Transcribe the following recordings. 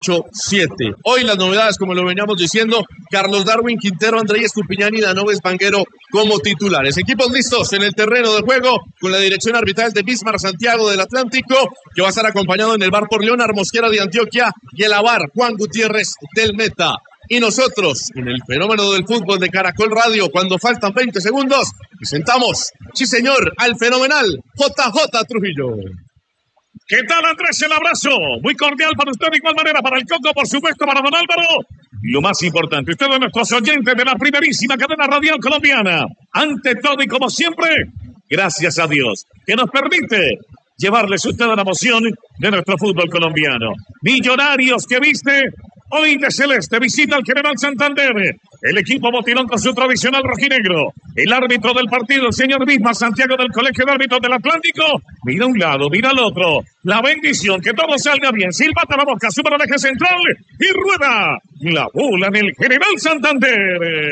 8-7. Hoy las novedades, como lo veníamos diciendo, Carlos Darwin Quintero, Andrés Estupiñán y Danoves Vanguero como titulares. Equipos listos en el terreno de juego con la dirección arbitral de Bismar Santiago del Atlántico, que va a estar acompañado en el bar por Leonard Mosquera de Antioquia y el avar Juan Gutiérrez del Meta. Y nosotros, en el fenómeno del fútbol de Caracol Radio, cuando faltan 20 segundos, presentamos, sí señor, al fenomenal JJ Trujillo. ¿Qué tal, Andrés? El abrazo muy cordial para usted, de igual manera para el Coco, por supuesto, para don Álvaro. Y lo más importante, ustedes, nuestros oyentes de la primerísima cadena radial colombiana. Ante todo y como siempre, gracias a Dios, que nos permite llevarles a ustedes la emoción de nuestro fútbol colombiano. Millonarios que viste hoy de celeste, visita al General Santander. El equipo motilón con su tradicional rojinegro. El árbitro del partido, el señor Bismar Santiago del Colegio de Árbitros del Atlántico. Mira un lado, mira al otro. La bendición, que todo salga bien. Silbata la boca, sube al eje central y rueda la bola en el General Santander.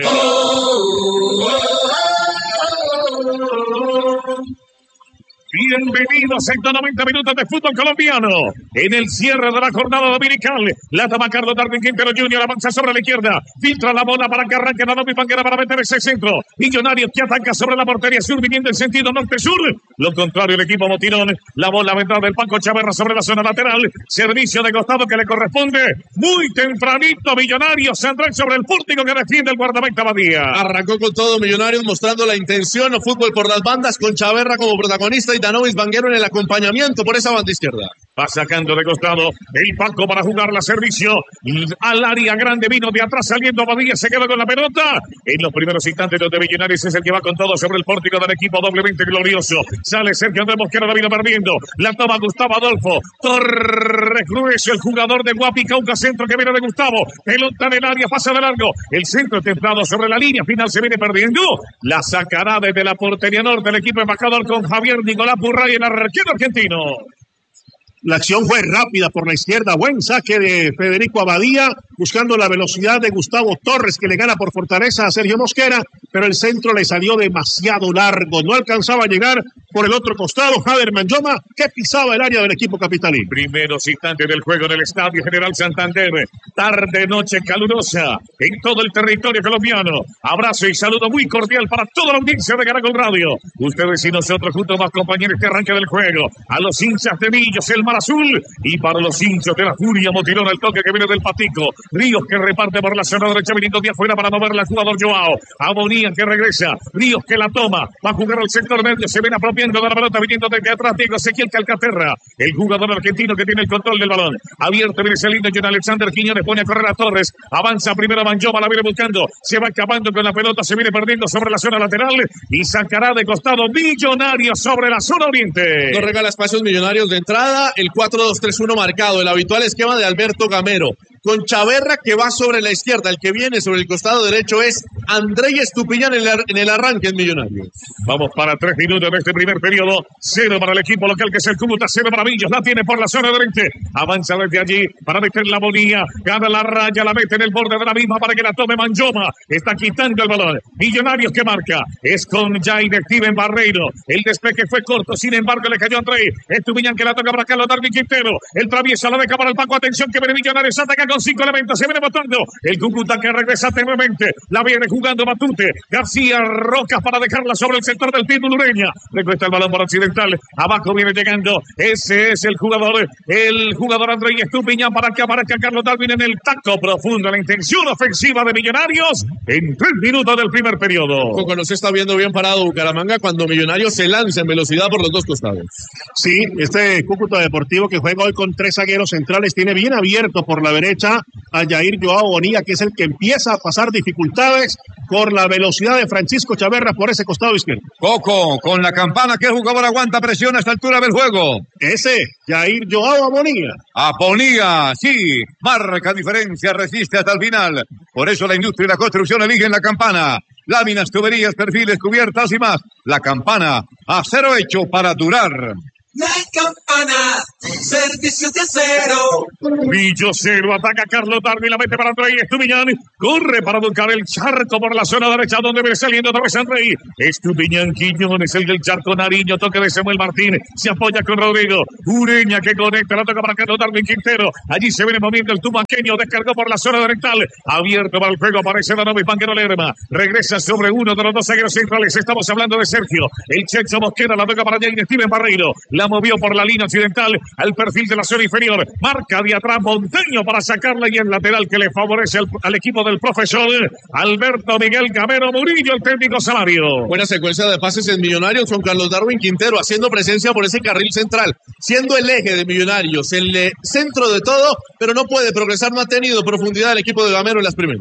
Bienvenidos a 190 minutos de fútbol colombiano. En el cierre de la jornada dominical, la toma Carlos Darwin Quintero Jr. avanza sobre la izquierda. Filtra la bola para que arranque la Danoves Vanguero para meter ese centro. Millonarios que ataca sobre la portería sur, viniendo en sentido norte-sur. Lo contrario, el equipo motilón. La bola vendrá del Panco Chaverra sobre la zona lateral. Servicio de costado que le corresponde. Muy tempranito, Millonarios. Andrés sobre el pórtico que defiende el guardameta Badía. Arrancó con todo Millonarios, mostrando la intención o fútbol por las bandas, con Chaverra como protagonista y Danoves Vanguero en el acompañamiento por esa banda izquierda. Va sacando de costado el Paco para jugar la servicio al área grande, vino de atrás saliendo Badía, se queda con la pelota. En los primeros instantes los de Millonarios es el que va con todo sobre el pórtico del equipo doblemente glorioso. Sale Sergio Andrés Mosquera, la vino perdiendo. La toma Gustavo Adolfo. Torres Grueso, el jugador de Guapi, Cauca centro que viene de Gustavo. Pelota en el área, pasa de largo. El centro templado sobre la línea final se viene perdiendo. La sacará desde la portería norte el equipo embajador con Javier Nicolás Purray, el arquero argentino. La acción fue rápida por la izquierda. Buen saque de Federico Abadía, buscando la velocidad de Gustavo Torres, que le gana por fortaleza a Sergio Mosquera, pero el centro le salió demasiado largo. No alcanzaba a llegar por el otro costado. Jader Manjoma, que pisaba el área del equipo capitalino. Primeros instantes del juego en el Estadio General Santander. Tarde, noche calurosa en todo el territorio colombiano. Abrazo y saludo muy cordial para toda la audiencia de Caracol Radio. Ustedes y nosotros juntos, más compañeros, que arranque del juego. A los hinchas de Millos, el mar azul, y para los hinchas de la Furia motilón, el toque que viene del Patico. Ríos que reparte por la zona derecha, viniendo de afuera para moverla al jugador Joao. Abonía que regresa. Ríos que la toma. Va a jugar al sector medio. Se viene apropiando de la pelota, viniendo desde atrás Diego Ezequiel Calcaterra. El jugador argentino que tiene el control del balón. Abierto viene saliendo John Alexander Quiñones. Pone a correr a Torres. Avanza primero Manjoma. La viene buscando. Se va escapando con la pelota. Se viene perdiendo sobre la zona lateral. Y sacará de costado Millonarios sobre la zona oriente. No regala espacios Millonarios de entrada. El 4-2-3-1 marcado. El habitual esquema de Alberto Gamero. Con Chaverra que va sobre la izquierda. El que viene sobre el costado derecho es Andrés Estupiñán en el arranque en Millonarios. Vamos para 3 minutos de este primer periodo. 0 para el equipo local, que es el Cúcuta. 0 para Millos. La tiene por la zona derecha. Avanza desde allí para meter la Bonía. Gana la raya. La mete en el borde de la misma para que la tome Manjoma. Está quitando el balón. Millonarios que marca. Es con Jair Steven Barreiro. El despeje fue corto. Sin embargo, le cayó Andrés Estupiñán, que la toca para Carlos Darwin Quintero. El traviesa la deja para el Paco. Atención que viene Millonarios. Ataca con 5 elementos. Se viene botando. El Cúcuta que regresa tenuemente. La viene jugando Matute. García Rocas para dejarla sobre el sector del Pitbull Ureña. Le cuesta el balón por occidental. Abajo viene llegando. Ese es el jugador Andrés Estupiñán, para que aparezca Carlos Darwin en el taco profundo. La intención ofensiva de Millonarios en 3 minutos del primer periodo. Coco, nos está viendo bien parado Bucaramanga cuando Millonarios se lanza en velocidad por los dos costados. Sí, este Cúcuta Deportivo que juega hoy con 3 zagueros centrales tiene bien abierto por la derecha a Jair Joao Bonilla, que es el que empieza a pasar dificultades por la velocidad de Francisco Chaverra por ese costado izquierdo. Coco, con la campana, ¿qué jugador aguanta presión a esta altura del juego? Ese, Jair Joao Bonilla. Bonilla, sí, marca diferencia, resiste hasta el final. Por eso la industria y la construcción eligen la campana. Láminas, tuberías, perfiles, cubiertas y más. La campana, acero hecho para durar. La Campana, servicios de acero. Millo cero, ataca Carlos Darwin, la mete para Andrei Estupiñán, corre para buscar el charco por la zona derecha donde viene saliendo otra vez Andrei Estupiñán. Quiñones, el del charco. Nariño, toque de Samuel Martín, se apoya con Rodrigo Ureña que conecta, la toca para Carlos Darwin Quintero, allí se viene moviendo el tumaqueño, descargó por la zona oriental, abierto para el juego, aparece Danovis Banquero Lerma, regresa sobre uno de los dos zagueros centrales, estamos hablando de Sergio, el Checho Mosquera, la toca para Jaime Steven Barreiro, la movió por la línea occidental al perfil de la zona inferior, marca de atrás Monteño para sacarla y el lateral que le favorece al equipo del profesor Alberto Miguel Gamero Murillo, el técnico Salario. Buena secuencia de pases en Millonarios con Carlos Darwin Quintero haciendo presencia por ese carril central, siendo el eje de Millonarios, el centro de todo, pero no puede progresar, no ha tenido profundidad el equipo de Gamero en las primeras.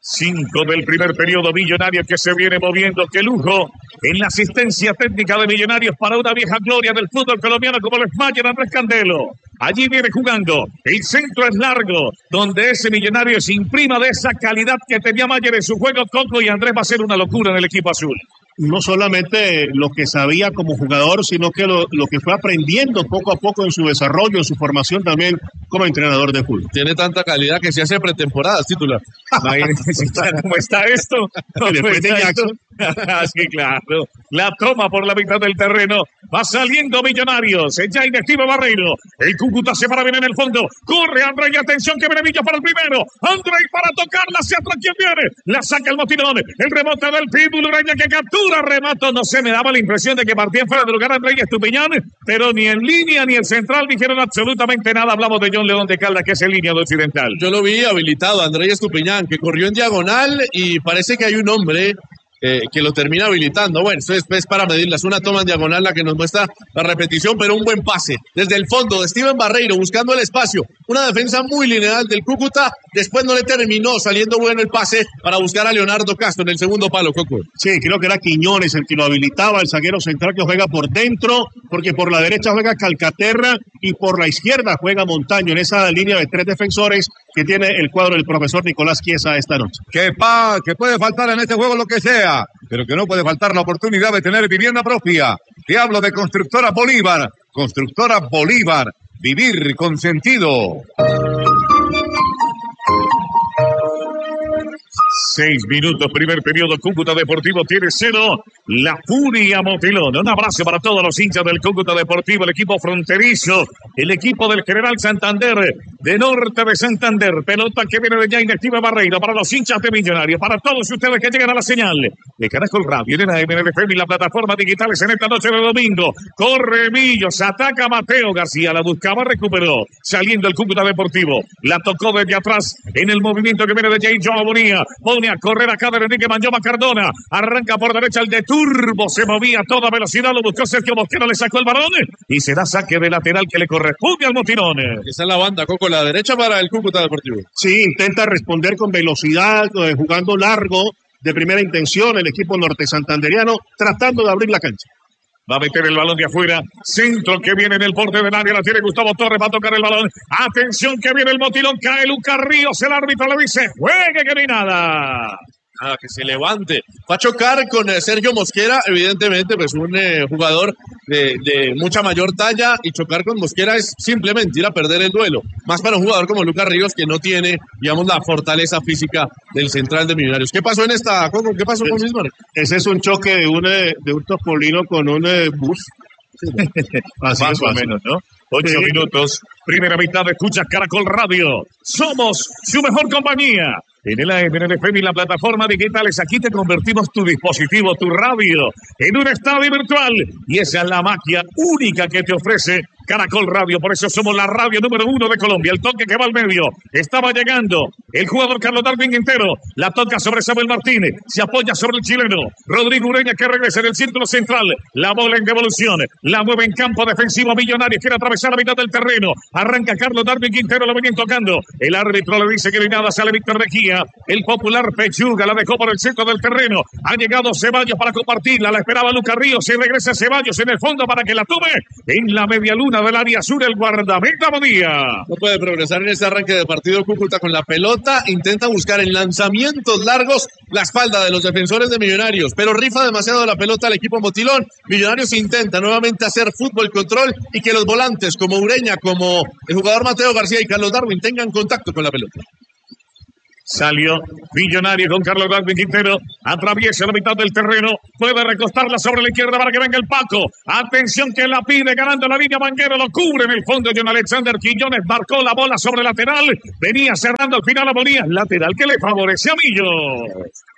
5 del primer periodo, Millonarios que se viene moviendo. Qué lujo en la asistencia técnica de Millonarios para una vieja gloria del fútbol colombiano como el Mayer Andrés Candelo. Allí viene jugando, el centro es largo, donde ese Millonarios imprima de esa calidad que tenía Mayer en su juego. Coco y Andrés va a ser una locura en el equipo azul. No solamente lo que sabía como jugador, sino que lo que fue aprendiendo poco a poco en su desarrollo, en su formación también como entrenador de fútbol. Tiene tanta calidad que se hace pretemporadas, titular. ¿Cómo está esto? Después de Jackson. Así claro. La toma por la mitad del terreno. Va saliendo Millonarios. Ya inactivo Barreiro. El Cúcuta se para bien en el fondo. Corre André y atención que viene Villa para el primero. André para tocarla hacia atrás. ¿Quién viene? La saca el motilón. El rebote del Pitbull Ureña que captura. Remato. No sé, me daba la impresión de que partía fuera de lugar André y Estupiñán. Pero ni en línea ni el central dijeron absolutamente nada. Hablamos de John León de Caldas, que es el línea de occidental. Yo lo vi habilitado, André Estupiñán, que corrió en diagonal y parece que hay un hombre que lo termina habilitando. Bueno, esto es para medirlas. Una toma en diagonal la que nos muestra la repetición, pero un buen pase desde el fondo de Steven Barreiro buscando el espacio. Una defensa muy lineal del Cúcuta. Después no le terminó saliendo bueno el pase para buscar a Leonardo Castro en el segundo palo, Coco. Sí, creo que era Quiñones el que lo habilitaba, el zaguero central que juega por dentro, porque por la derecha juega Calcaterra y por la izquierda juega Montaño en esa línea de 3 defensores que tiene el cuadro del profesor Nicolás Chiesa esta noche. Que puede faltar en este juego lo que sea, pero que no puede faltar la oportunidad de tener vivienda propia. Te hablo de Constructora Bolívar. Constructora Bolívar. Vivir con sentido. 6 minutos, primer periodo, Cúcuta Deportivo tiene 0, la Furia Motilón. Un abrazo para todos los hinchas del Cúcuta Deportivo, el equipo fronterizo, el equipo del General Santander, de Norte de Santander, pelota que viene de ya inactiva Barreiro, para los hinchas de Millonarios, para todos ustedes que llegan a la señal de Caracol Radio, de la MNFM y la plataforma digitales en esta noche de domingo. Corre Millos, ataca Mateo García, la buscaba, recuperó, saliendo el Cúcuta Deportivo, la tocó desde atrás, en el movimiento que viene de Jay Joe Bonilla, pone a correr acá de Enrique Manlloma Cardona, arranca por derecha el de Turbo, se movía a toda velocidad, lo buscó Sergio Mosquera, le sacó el balón y se da saque de lateral que le corresponde al Motilón. Esa es la banda, Coco, la derecha para el Cúcuta Deportivo. Sí, intenta responder con velocidad, jugando largo, de primera intención, el equipo norte santanderiano, tratando de abrir la cancha. Va a meter el balón de afuera. Centro que viene en el borde del área. La tiene Gustavo Torres. Va a tocar el balón. Atención que viene el Motilón. Cae Lucas Ríos. El árbitro le dice: juegue que no hay nada. Nada, que se levante. Va a chocar con Sergio Mosquera. Evidentemente, pues un jugador de mucha mayor talla. Y chocar con Mosquera es simplemente ir a perder el duelo. Más para un jugador como Lucas Ríos, que no tiene, digamos, la fortaleza física del central de Millonarios. ¿Qué pasó en esta, Coco? ¿Qué pasó con Bismarck? Ese es un choque de un topolino con un bus. Así más o menos, ¿no? 8 minutos, primera mitad, escucha Caracol Radio. Somos su mejor compañía. En el AM, en el FM y la plataforma digitales, aquí te convertimos tu dispositivo, tu radio, en un estadio virtual. Y esa es la magia única que te ofrece Caracol Radio. Por eso somos la radio número 1 de Colombia. El toque que va al medio. Estaba llegando el jugador Carlos Darwin Quintero. La toca sobre Samuel Martínez. Se apoya sobre el chileno Rodrigo Ureña, que regresa en el círculo central. La bola en devolución. La mueve en campo defensivo Millonarios. Quiere atravesar la mitad del terreno. Arranca Carlos Darwin Quintero. Lo venían tocando. El árbitro le dice que no hay nada. Sale Víctor Mejía. El popular Pechuga la dejó por el centro del terreno. Ha llegado Ceballos para compartirla. La esperaba Lucas Ríos. Se regresa Ceballos en el fondo para que la tome en la media luna zona del área sur, el guardameta Abadía. No puede progresar en este arranque de partido Cúcuta con la pelota. Intenta buscar en lanzamientos largos la espalda de los defensores de Millonarios, pero rifa demasiado la pelota al equipo motilón. Millonarios intenta nuevamente hacer fútbol control y que los volantes como Ureña, como el jugador Mateo García y Carlos Darwin tengan contacto con la pelota. Salió Millonario con Carlos Darwin Quintero. Atraviesa la mitad del terreno. Puede recostarla sobre la izquierda para que venga el Paco. Atención que la pide ganando la línea. Vanguero lo cubre en el fondo. John Alexander Quiñones marcó la bola sobre lateral. Venía cerrando al final la bolía. Lateral que le favorece a Millo.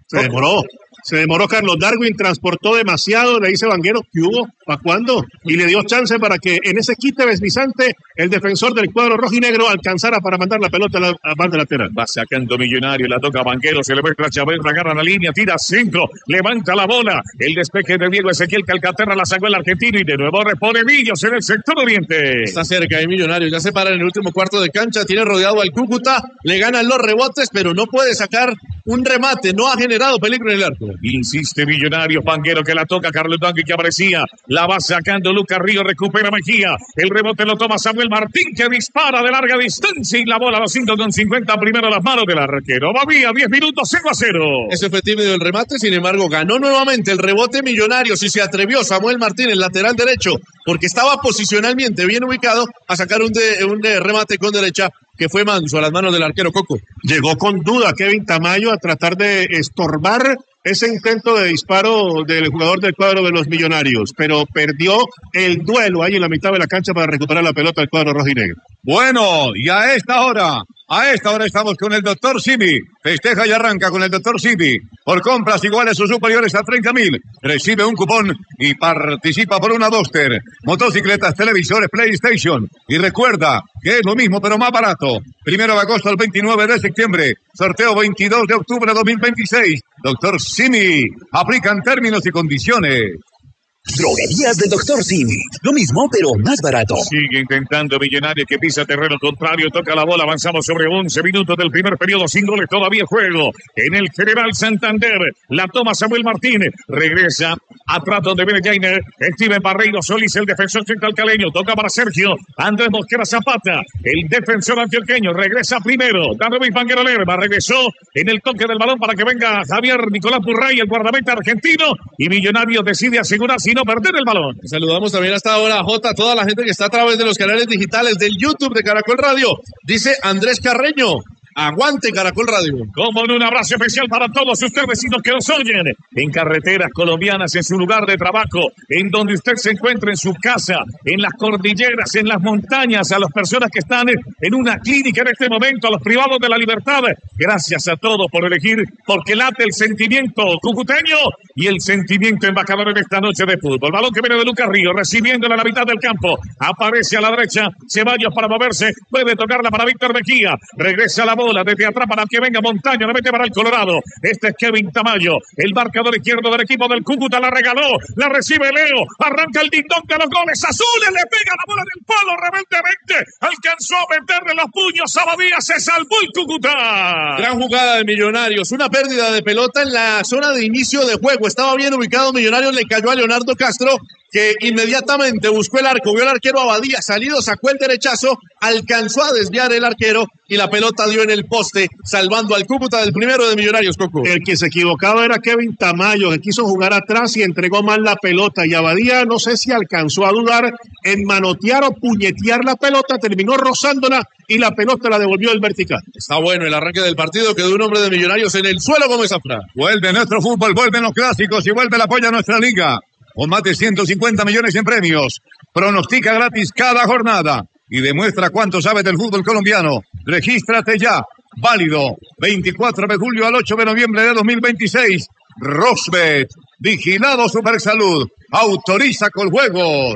Se demoró Carlos Darwin, transportó demasiado, le dice Vanguero, ¿qué hubo? ¿Para cuándo? Y le dio chance para que en ese quite deslizante el defensor del cuadro rojinegro alcanzara para mandar la pelota a la banda lateral. Va sacando Millonario, la toca Vanguero, se le ve a Chávez, agarra la línea, tira centro, levanta la bola. El despeje de Diego Ezequiel Calcaterra la sacó el argentino y de nuevo repone Millos en el sector oriente. Está cerca de Millonario, ya se para en el último cuarto de cancha, tiene rodeado al Cúcuta, le ganan los rebotes, pero no puede sacar un remate, no ha generado peligro en el arco. Insiste Millonario, Vanguero que la toca, Carlos Darwin que aparecía, la va sacando Lucas Río, recupera Mejía, el rebote lo toma Samuel Martín que dispara de larga distancia y la bola a los 5:50 primero a las manos del arquero. Babía, 10 minutos, 0-0. Ese fue tímido el remate, sin embargo ganó nuevamente el rebote Millonarios y se atrevió Samuel Martín, el lateral derecho, porque estaba posicionalmente bien ubicado a sacar un remate con derecha que fue manso a las manos del arquero Coco. Llegó con duda Kevin Tamayo a tratar de estorbar ese intento de disparo del jugador del cuadro de los Millonarios, pero perdió el duelo ahí en la mitad de la cancha para recuperar la pelota del cuadro rojinegro. Bueno, y a esta hora estamos con el doctor Simi. Festeja y arranca con el doctor Simi. Por compras iguales o superiores a 30.000, recibe un cupón y participa por una Duster, motocicletas, televisores, PlayStation. Y recuerda que es lo mismo pero más barato. 1 de agosto al 29 de septiembre. Sorteo 22 de octubre de 2026. Doctor Simi. Aplican términos y condiciones. Droguerías del Dr. Simi. Lo mismo, pero más barato. Sigue intentando Millonario que pisa terreno contrario, toca la bola, avanzamos sobre 11 minutos del primer periodo, sin goles todavía juego. En el General Santander, la toma Samuel Martínez, regresa atrás donde viene Jainer, Steven Barreiro Solís, el defensor central caleño, toca para Sergio, Andrés Mosquera Zapata, el defensor antioqueño, regresa primero, Darwin Vanguero Lerma, regresó en el toque del balón para que venga Javier Nicolás Burray, el guardameta argentino, y Millonario decide asegurarse y no perder el balón. Saludamos también hasta ahora, Jota, a toda la gente que está a través de los canales digitales del YouTube de Caracol Radio. Dice Andrés Carreño, aguante Caracol Radio. Como en un abrazo especial para todos ustedes vecinos que nos oyen en carreteras colombianas, en su lugar de trabajo, en donde usted se encuentra, en su casa, en las cordilleras, en las montañas, a las personas que están en una clínica en este momento, a los privados de la libertad. Gracias a todos por elegir, porque late el sentimiento cucuteño y el sentimiento embajador en esta noche de fútbol. Balón que viene de Lucas Río, recibiéndola a la mitad del campo. Aparece a la derecha, Ceballos para moverse, puede tocarla para Víctor Mejía. Regresa la bola desde atrás para que venga Montaño, la mete para el Colorado. Este es Kevin Tamayo, el marcador izquierdo del equipo del Cúcuta, la regaló, la recibe Leo, arranca el ding-dong de los goles azules, le pega la bola del palo rebeldemente, alcanzó a meterle los puños a Badía, se salvó el Cúcuta. Gran jugada de Millonarios, una pérdida de pelota en la zona de inicio de juego, estaba bien ubicado Millonarios, le cayó a Leonardo Castro, que inmediatamente buscó el arco, vio al arquero Abadía, salido, sacó el derechazo, alcanzó a desviar el arquero y la pelota dio en el poste, salvando al Cúcuta del primero de Millonarios, Coco. El que se equivocaba era Kevin Tamayo, que quiso jugar atrás y entregó mal la pelota, y Abadía no sé si alcanzó a dudar en manotear o puñetear la pelota, terminó rozándola y la pelota la devolvió el vertical. Está bueno el arranque del partido, quedó un hombre de Millonarios en el suelo, Gómez Zafra. Vuelve nuestro fútbol, vuelven los clásicos y vuelve el apoyo a nuestra liga. Con más de 150 millones en premios. Pronostica gratis cada jornada y demuestra cuánto sabes del fútbol colombiano. Regístrate ya. Válido 24 de julio al 8 de noviembre de 2026. Rosbet, vigilado Supersalud. Autoriza con juegos.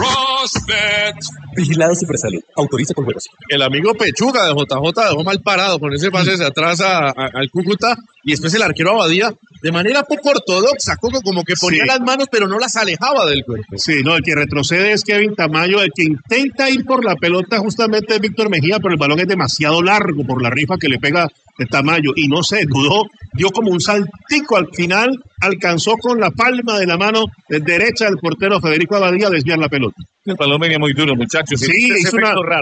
Rosbet. Vigilado Supersalud. Autoriza con juegos. El amigo Pechuga de JJ dejó mal parado con ese pase hacia atrás al Cúcuta y después el arquero Abadía de manera poco ortodoxa, como que ponía las manos pero no las alejaba del cuerpo. Sí, no, el que retrocede es Kevin Tamayo, el que intenta ir por la pelota justamente es Víctor Mejía, pero el balón es demasiado largo por la rifa que le pega de Tamayo y no se dudó, dio como un saltico al final, alcanzó con con la palma de la mano derecha del portero Federico Abadía a desviar la pelota. El balón venía muy duro, muchachos. Sí, hizo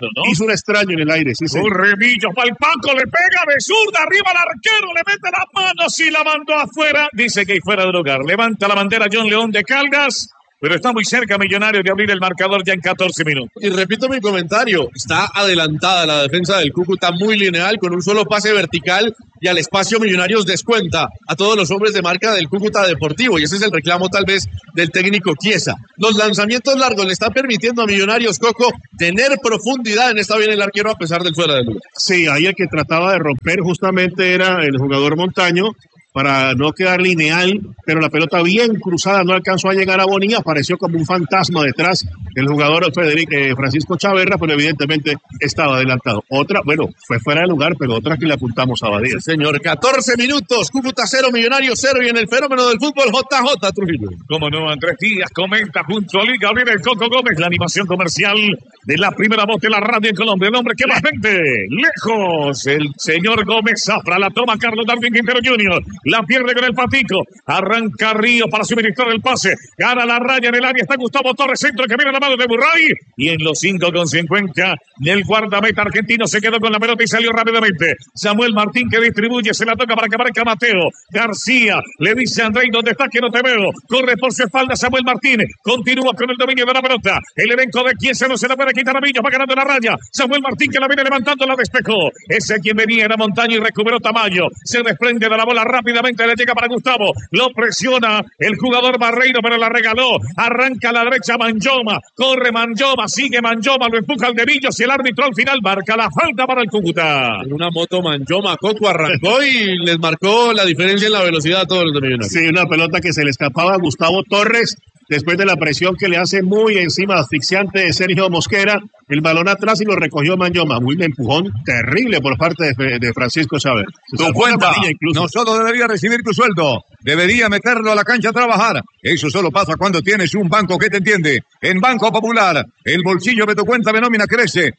un extraño en el aire. Sí, sí. Remillo para el Paco, le pega de zurda, arriba al arquero, le mete las manos y la mandó afuera. Dice que hay fuera de lugar. Levanta la bandera John León de Caldas. Pero está muy cerca Millonarios de abrir el marcador ya en 14 minutos. Y repito mi comentario, está adelantada la defensa del Cúcuta, muy lineal, con un solo pase vertical, y al espacio Millonarios descuenta a todos los hombres de marca del Cúcuta Deportivo, y ese es el reclamo tal vez del técnico Chiesa. Los lanzamientos largos le están permitiendo a Millonarios, Coco, tener profundidad en esta bien el arquero a pesar del fuera de lugar. Sí, ahí el que trataba de romper justamente era el jugador Montaño, para no quedar lineal, pero la pelota bien cruzada no alcanzó a llegar a Bonilla, apareció como un fantasma detrás del jugador Francisco Chaverra, pero evidentemente estaba adelantado. Otra, bueno, fue fuera de lugar, pero otra que le apuntamos a Badía. Sí, señor, 14 minutos, Cúcuta 0, Millonarios 0, y en el fenómeno del fútbol, JJ Trujillo. Como no, Andrés Díaz comenta junto a Liga, viene el Coco Gómez, la animación comercial de la primera voz de la radio en Colombia, el hombre que más vende, lejos, el señor Gómez Zafra, la toma Carlos Darwin Quintero Jr., la pierde con el Patico, arranca Río para suministrar el pase, gana la raya en el área, está Gustavo Torres, centro que viene a la mano de Burray, y en los 5:50 el guardameta argentino se quedó con la pelota y salió rápidamente. Samuel Martín que distribuye, se la toca para que aparezca Mateo García, le dice a Andrei, ¿dónde estás que no te veo? Corre por su espalda Samuel Martín, continúa con el dominio de la pelota, el elenco de Chiesa no se la puede quitar a Millos, va ganando la raya, Samuel Martín que la viene levantando, la despejó, ese quien venía era Montaño y recuperó Tamayo, se desprende de la bola rápidamente, le llega para Gustavo, lo presiona el jugador Barreiro, pero la regaló, arranca a la derecha Manjoma, corre Manjoma, sigue Manjoma, lo empuja al de Millos y el árbitro al final marca la falta para el Cúcuta. En una moto Manjoma, Coco arrancó y les marcó la diferencia en la velocidad a todos los de Millonarios. Sí, una pelota que se le escapaba a Gustavo Torres después de la presión que le hace muy encima asfixiante de Sergio Mosquera, el balón atrás y lo recogió Manjoma. Un empujón terrible por parte de Francisco Chávez. Tu cuenta no solo debería recibir tu sueldo, debería meterlo a la cancha a trabajar. Eso solo pasa cuando tienes un banco que te entiende. En Banco Popular, el bolsillo de tu cuenta de nómina crece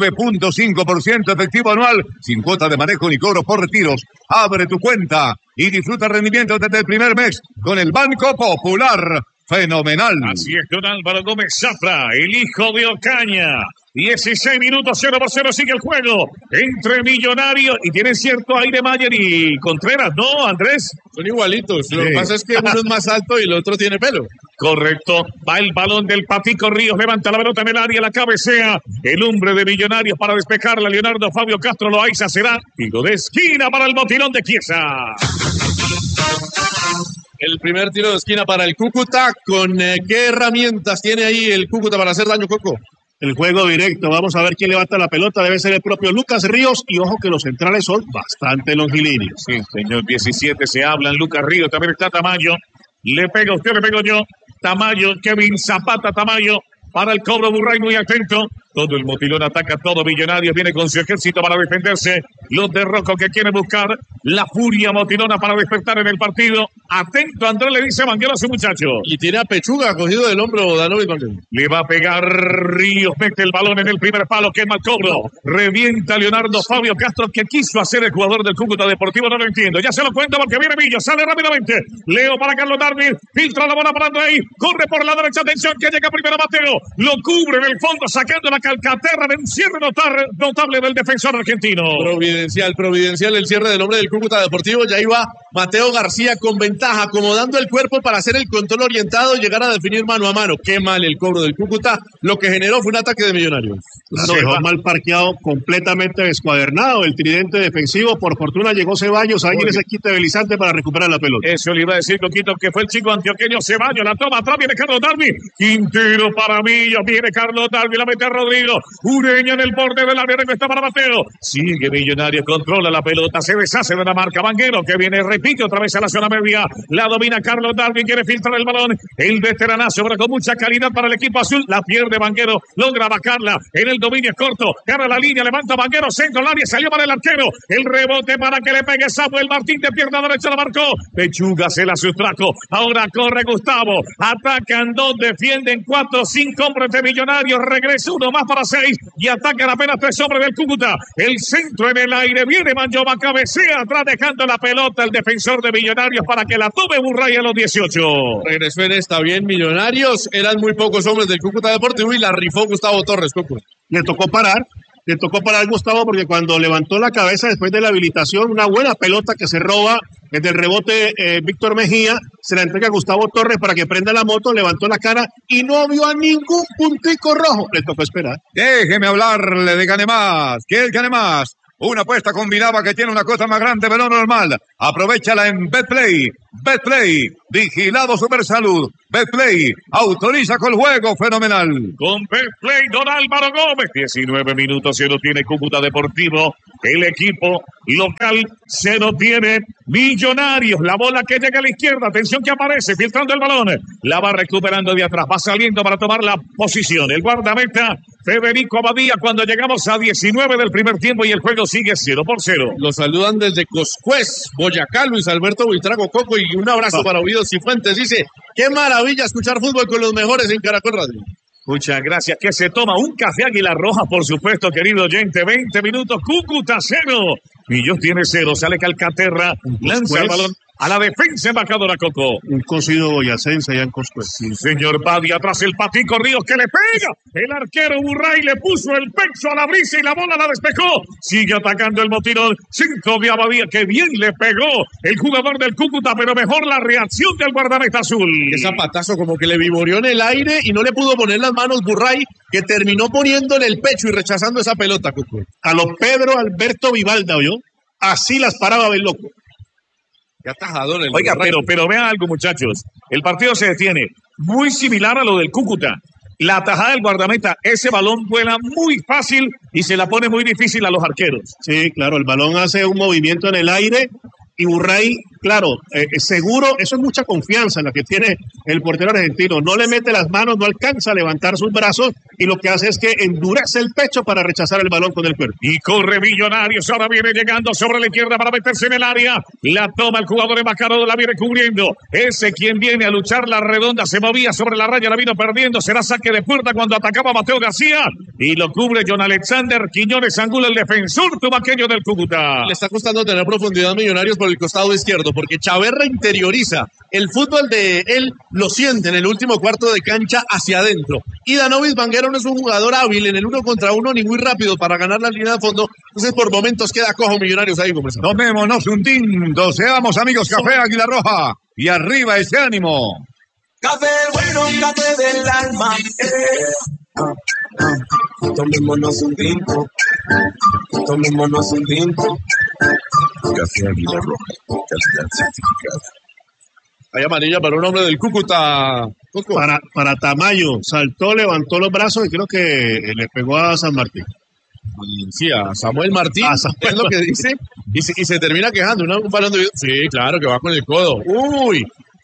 9.5% efectivo anual, sin cuota de manejo ni cobro por retiros. Abre tu cuenta y disfruta rendimientos desde el primer mes con el Banco Popular. Fenomenal. Así es, don Álvaro Gómez Zafra, el hijo de Ocaña. 16 minutos, 0-0 sigue el juego entre Millonarios y tienen cierto aire Mayer y Contreras, ¿no, Andrés? Son igualitos, lo que pasa es que uno es más alto y el otro tiene pelo. Correcto, va el balón del Patico Ríos, levanta la pelota en el área, la cabecea, el hombre de Millonarios para despejarla, Leonardo Fabio Castro Loaiza será tiro de esquina para el botilón de Chiesa. El primer tiro de esquina para el Cúcuta. ¿Con qué herramientas tiene ahí el Cúcuta para hacer daño, Coco? El juego directo. Vamos a ver quién levanta la pelota. Debe ser el propio Lucas Ríos. Y ojo que los centrales son bastante longilíneos. Sí, señor. 17 se hablan. Lucas Ríos. También está Tamayo. Le pega usted, le pego yo. Tamayo, Kevin Zapata Tamayo. Para el cobro Burray muy atento. Todo el motilón ataca, todo Millonarios viene con su ejército para defenderse. Los de Rocco que quieren buscar la furia motilona para despertar en el partido. Atento, Andrés le dice Banguero a su muchacho. Y tiene a Pechuga cogido del hombro Danovic. Le va a pegar Ríos, mete el balón en el primer palo, quema el cobro. Revienta Leonardo Fabio Castro, que quiso hacer el jugador del Cúcuta Deportivo, no lo entiendo. Ya se lo cuento porque viene Millos, sale rápidamente. Leo para Carlos Darwin, filtra la bola para Andrei, corre por la derecha, atención que llega primero Mateo. Lo cubre en el fondo, sacando la Calcaterra de un cierre notable del defensor argentino. Providencial el cierre del hombre del Cúcuta Deportivo. Ya iba Mateo García con ventaja, acomodando el cuerpo para hacer el control orientado y llegar a definir mano a mano. Qué mal el cobro del Cúcuta. Lo que generó fue un ataque de Millonarios. Claro, dejó mal parqueado, completamente descuadernado el tridente defensivo. Por fortuna llegó Ceballos ahí en ese quite deslizante para recuperar la pelota. Eso le iba a decir, Coquito, que fue el chico antioqueño Ceballos. La toma atrás, viene Carlos Darwin. Quintero para Millos, viene Carlos Darwin, la mete a Rodrigo. Ureña en el borde del área, está para Mateo. Sigue Millonarios, controla la pelota, se deshace de la marca. Banguero que viene, repite otra vez a la zona media. La domina Carlos Darwin, quiere filtrar el balón. El veteranazo, pero con mucha calidad para el equipo azul. La pierde Banguero, logra bajarla. En el dominio es corto, gana la línea, levanta Banguero, centro al área, salió para el arquero. El rebote para que le pegue Samuel Martín de pierna derecha, la marcó. Pechuga se la sustrajo. Ahora corre Gustavo. Atacan dos, defienden 4, 5 hombres de Millonarios. Regresa uno más. más para 6 y atacan apenas 3 hombres del Cúcuta. El centro en el aire, viene Manjoma, cabecea atrás dejando la pelota el defensor de Millonarios para que la tome Burray a los 18. Regresó en esta bien Millonarios, eran muy pocos hombres del Cúcuta Deportivo y la rifó Gustavo Torres, Coco. Le tocó parar Gustavo porque cuando levantó la cabeza después de la habilitación, una buena pelota que se roba desde el rebote Víctor Mejía, se la entrega a Gustavo Torres para que prenda la moto, levantó la cara y no vio a ningún puntico rojo. Le tocó esperar. Déjeme hablarle de Gane Más. ¿Qué es Gane Más? Una apuesta combinada que tiene una cuota más grande de lo normal. Aprovechala en Betplay. Betplay, vigilado Supersalud. Betplay, autoriza con el juego fenomenal. Con Betplay, don Álvaro Gómez. 19 minutos, se lo tiene Cúcuta Deportivo. El equipo local se lo tiene Millonarios. La bola que llega a la izquierda. Atención que aparece, filtrando el balón. La va recuperando de atrás. Va saliendo para tomar la posición. El guardameta Federico Abadía cuando llegamos a 19 del primer tiempo y el juego sigue 0-0. Los saludan desde Coscuez, Boyacá, Luis Alberto Buitrago Coco, y un abrazo para Ovidio Cifuentes. Dice, qué maravilla escuchar fútbol con los mejores en Caracol Radio. Muchas gracias. Que se toma un café Águila Roja, por supuesto, querido oyente. 20 minutos, Cúcuta 0. Millos tiene 0, sale Calcaterra, lanza el balón a la defensa embajadora Coco. Un cocido boyacense allá en Coscuez. Sí, señor Badia, atrás el Patico Ríos que le pega. El arquero Burray le puso el pecho a la brisa y la bola la despejó. Sigue atacando el Motirón. Centro de Abadía, que bien le pegó el jugador del Cúcuta, pero mejor la reacción del guardameta azul. Qué zapatazo, como que le vivoreó en el aire y no le pudo poner las manos Burray, que terminó poniéndole el pecho y rechazando esa pelota, Coco. A los Pedro Alberto Vivalda, ¿oyó? Así las paraba el loco. Qué atajador el Oiga, Burray. pero vean algo, muchachos. El partido se detiene. Muy similar a lo del Cúcuta. La atajada del guardameta, ese balón vuela muy fácil y se la pone muy difícil a los arqueros. Sí, claro, el balón hace un movimiento en el aire y Burray, claro, seguro, eso es mucha confianza en la que tiene el portero argentino. No le mete las manos, no alcanza a levantar sus brazos y lo que hace es que endurece el pecho para rechazar el balón con el cuerpo. Y corre Millonarios, ahora viene llegando sobre la izquierda para meterse en el área. La toma el jugador embajador, la viene cubriendo. Ese quien viene a luchar la redonda, se movía sobre la raya, la vino perdiendo. Será saque de puerta cuando atacaba Mateo García. Y lo cubre John Alexander Quiñones Angulo, el defensor tubaqueño del Cúcuta. Le está costando tener profundidad Millonarios por el costado izquierdo, porque Chaverra interioriza. El fútbol de él lo siente en el último cuarto de cancha hacia adentro. Y Danovis Vanguero no es un jugador hábil en el 1 contra 1 ni muy rápido para ganar la línea de fondo. Entonces por momentos queda cojo Millonarios ahí, conversando. Tomémonos un tinto, seamos amigos, café Águila Roja. Y arriba ese ánimo. Café bueno, café del alma. Tomémonos un tinto. Tomémonos un tinto. Café Águila Roja, calidad certificada. Hay amarilla para un hombre del Cúcuta. Coco. Para Tamayo, saltó, levantó los brazos y creo que le pegó a San Martín. Sí, a Samuel Martín, es lo que dice, y se termina quejando, un balón de... Sí, claro, que va con el codo. Uy,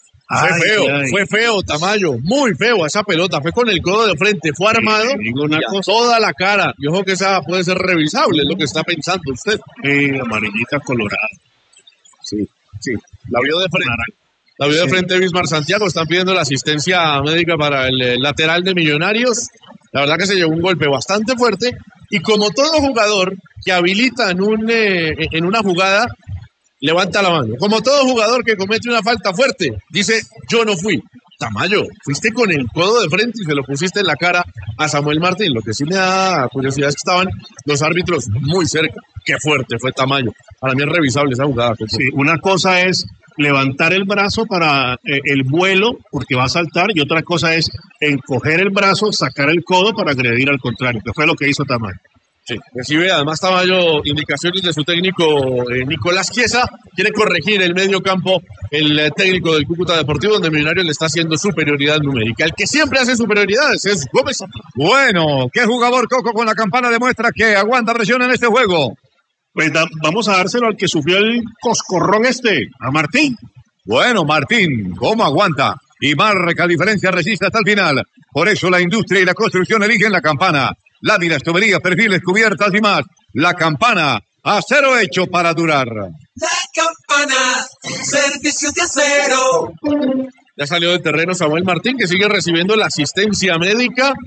fue feo, Tamayo, muy feo esa pelota, fue con el codo de frente, fue armado, toda la cara, y ojo que esa puede ser revisable, es lo que está pensando usted. Amarillita colorada. Sí, la vio de frente. La vio de frente Bismar Santiago, están pidiendo la asistencia médica para el lateral de Millonarios. La verdad que se llevó un golpe bastante fuerte y como todo jugador que habilita en una jugada, levanta la mano. Como todo jugador que comete una falta fuerte, dice, yo no fui. Tamayo, fuiste con el codo de frente y se lo pusiste en la cara a Samuel Martín. Lo que sí me da curiosidad es que estaban los árbitros muy cerca. Qué fuerte fue Tamayo. Para mí es revisable esa jugada. Sí, una cosa es levantar el brazo para el vuelo, porque va a saltar, y otra cosa es encoger el brazo, sacar el codo para agredir al contrario, que fue lo que hizo Tamayo. Sí, recibe además Tamayo indicaciones de su técnico Nicolás Chiesa, quiere corregir el medio campo el técnico del Cúcuta Deportivo, donde Millonarios le está haciendo superioridad numérica. El que siempre hace superioridades es Gómez. Bueno, ¿qué jugador Coco con la campana demuestra que aguanta presión en este juego? Pues vamos a dárselo al que sufrió el coscorrón a Martín. Bueno, Martín, ¿cómo aguanta? Y marca diferencia, resiste hasta el final. Por eso la industria y la construcción eligen la campana. Láminas, tuberías, perfiles, cubiertas y más. La campana, acero hecho para durar. La campana, servicios de acero. Ya salió del terreno Samuel Martín, que sigue recibiendo la asistencia médica.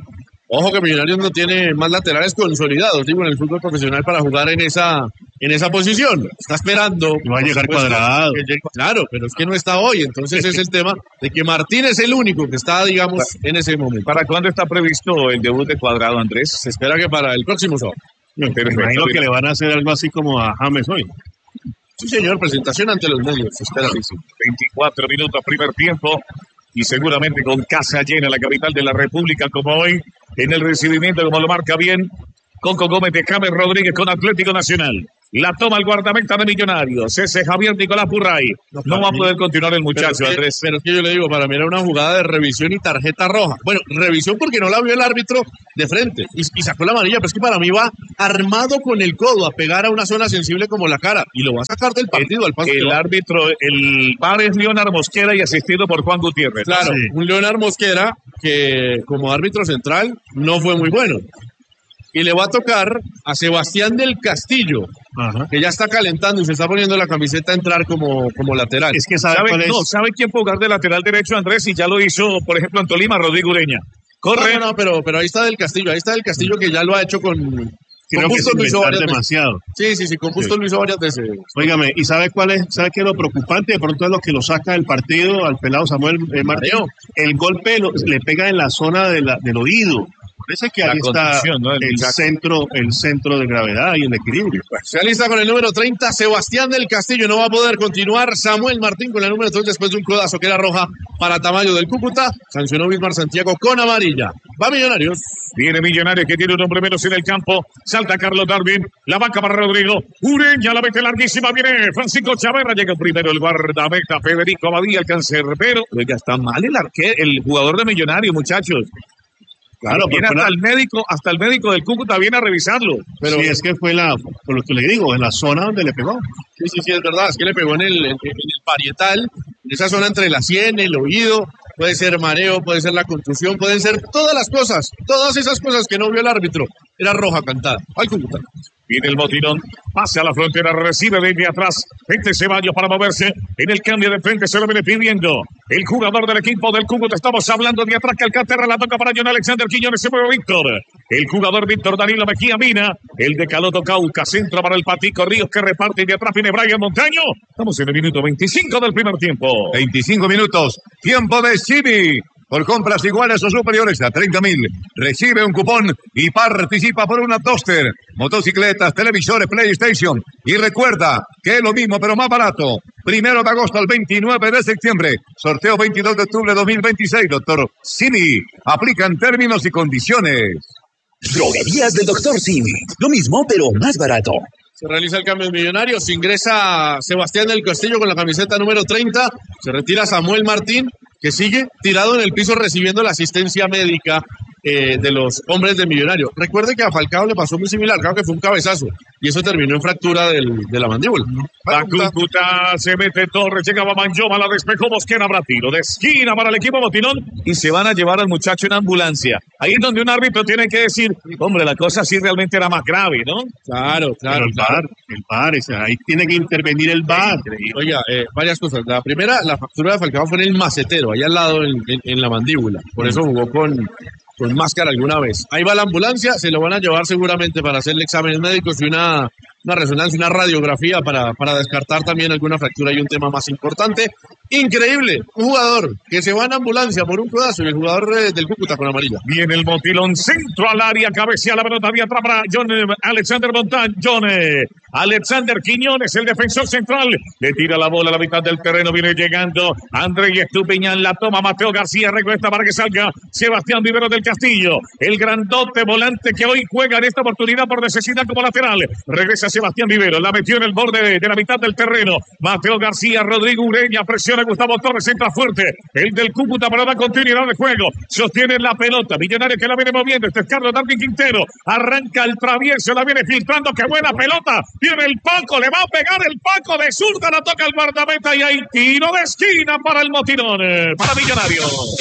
Ojo que Millonarios no tiene más laterales consolidados, digo, en el fútbol profesional para jugar en esa posición. Está esperando. Y va a llegar Cuadrado. Claro, pero es que no está hoy. Entonces es el tema de que Martín es el único que está, digamos, en ese momento. ¿Para cuándo está previsto el debut de Cuadrado, Andrés? Se espera que para el próximo sábado. Me imagino que le van a hacer algo así como a James hoy. Sí, señor, presentación ante los medios. Se espera que sí. 24 minutos, primer tiempo. Y seguramente con casa llena la capital de la República como hoy, en el recibimiento, como lo marca bien, Conco Gómez de James Rodríguez con Atlético Nacional. La toma el guardameta de Millonarios, ese Javier Nicolás Purray. No va a poder continuar el muchacho, Andrés. Pero es que yo le digo, para mí era una jugada de revisión y tarjeta roja. Bueno, revisión porque no la vio el árbitro de frente y sacó la amarilla, pero es que para mí va armado con el codo a pegar a una zona sensible como la cara y lo va a sacar del partido al paso. El árbitro, el VAR es Leonard Mosquera y asistido por Juan Gutiérrez. Claro, sí. Un Leonard Mosquera que como árbitro central no fue muy bueno. Y le va a tocar a Sebastián del Castillo, que ya está calentando y se está poniendo la camiseta a entrar como lateral. Es que ¿sabe ¿sabe quién puede jugar de lateral derecho, Andrés? Y ya lo hizo, por ejemplo, en Tolima, Rodrigo Ureña. Corre. No, pero ahí está del Castillo que ya lo ha hecho con Justo lo hizo demasiado. Sí, con Justo lo hizo varias veces. Óigame, ¿y sabe cuál es? ¿Sabe qué es lo preocupante? De pronto es lo que lo saca del partido al pelado Samuel Martín. El golpe le pega en la zona del oído. Parece que ahí está, ¿no? el centro de gravedad y el equilibrio. Se alista con el número 30, Sebastián del Castillo. No va a poder continuar Samuel Martín con el número 3 después de un codazo que era roja para Tamayo del Cúcuta. Sancionó Bismar Santiago con amarilla. Va Millonarios. Viene Millonarios que tiene un hombre menos en el campo. Salta Carlos Darwin. La banca para Rodrigo. Ureña la mete larguísima. Viene Francisco Chaverra. Llega primero el guardameta Federico Abadía, el cancerbero. Oiga, está mal el jugador de Millonarios, muchachos. Claro, viene hasta el médico del Cúcuta viene a revisarlo. Pero sí, es que fue por lo que le digo, en la zona donde le pegó. Sí, es verdad, es que le pegó en el parietal, en esa zona entre la sien, el oído, puede ser mareo, puede ser la contusión, pueden ser todas esas cosas que no vio el árbitro. Era roja cantada, al Cúcuta. Viene el botinón, pasa a la frontera, recibe desde atrás. Ceballos para moverse. En el cambio de frente se lo viene pidiendo el jugador del equipo del Cúcuta. Estamos hablando de atrás que Alcántara la toca para John Alexander Quiñones. Se mueve Víctor. El jugador Víctor Danilo Mejía Mina. El de Caloto Cauca. Centro para el Patico Ríos que reparte. Y de atrás viene Brian Montaño. Estamos en el minuto 25 del primer tiempo. 25 minutos. Tiempo de Chimi. Por compras iguales o superiores a 30.000, recibe un cupón y participa por una toaster, motocicletas, televisores, PlayStation. Y recuerda que es lo mismo pero más barato. 1 de agosto al 29 de septiembre. Sorteo 22 de octubre de 2026. Doctor Simi. Aplican términos y condiciones. Droguerías del Doctor Simi. Lo mismo pero más barato. Se realiza el cambio de Millonarios. Ingresa Sebastián del Castillo con la camiseta número 30. Se retira Samuel Martín, que sigue tirado en el piso recibiendo la asistencia médica de los hombres de Millonarios. Recuerde que a Falcao le pasó muy similar, creo que fue un cabezazo, y eso terminó en fractura de la mandíbula. La Cúcuta se mete Torres, llegaba Manjoma, la despejó Mosquera, habrá tiro de esquina para el equipo botinón, y se van a llevar al muchacho en ambulancia. Ahí es donde un árbitro tiene que decir, hombre, la cosa sí realmente era más grave, ¿no? Claro. Pero el VAR, ahí tiene que intervenir el VAR. Oiga, varias cosas. La primera, la fractura de Falcao fue en el macetero, ahí al lado en la mandíbula, por eso jugó con máscara alguna vez. Ahí va la ambulancia, se lo van a llevar seguramente para hacerle exámenes médicos y una resonancia, una radiografía para descartar también alguna fractura y un tema más importante. Increíble, un jugador que se va en ambulancia por un codazo y el jugador del Cúcuta con amarilla. Viene el motilón, centro al área, cabecea la pelota de atrás para Alexander Montaño. Alexander Quiñones, el defensor central, le tira la bola a la mitad del terreno, viene llegando Andrés Estupiñán, la toma Mateo García, recuesta para que salga Sebastián Vivero del Castillo, el grandote volante que hoy juega en esta oportunidad por necesidad como lateral. Regresa Sebastián Vivero, la metió en el borde de la mitad del terreno. Mateo García, Rodrigo Ureña, presiona Gustavo Torres, entra fuerte. El del Cúcuta para dar continuidad de juego. Sostiene la pelota. Millonario que la viene moviendo. Este es Carlos Darwin Quintero. Arranca el travieso, la viene filtrando. ¡Qué buena pelota! Viene el Paco, le va a pegar el Paco de zurda, la toca el guardameta y hay tiro de esquina para el motilón, para Millonarios.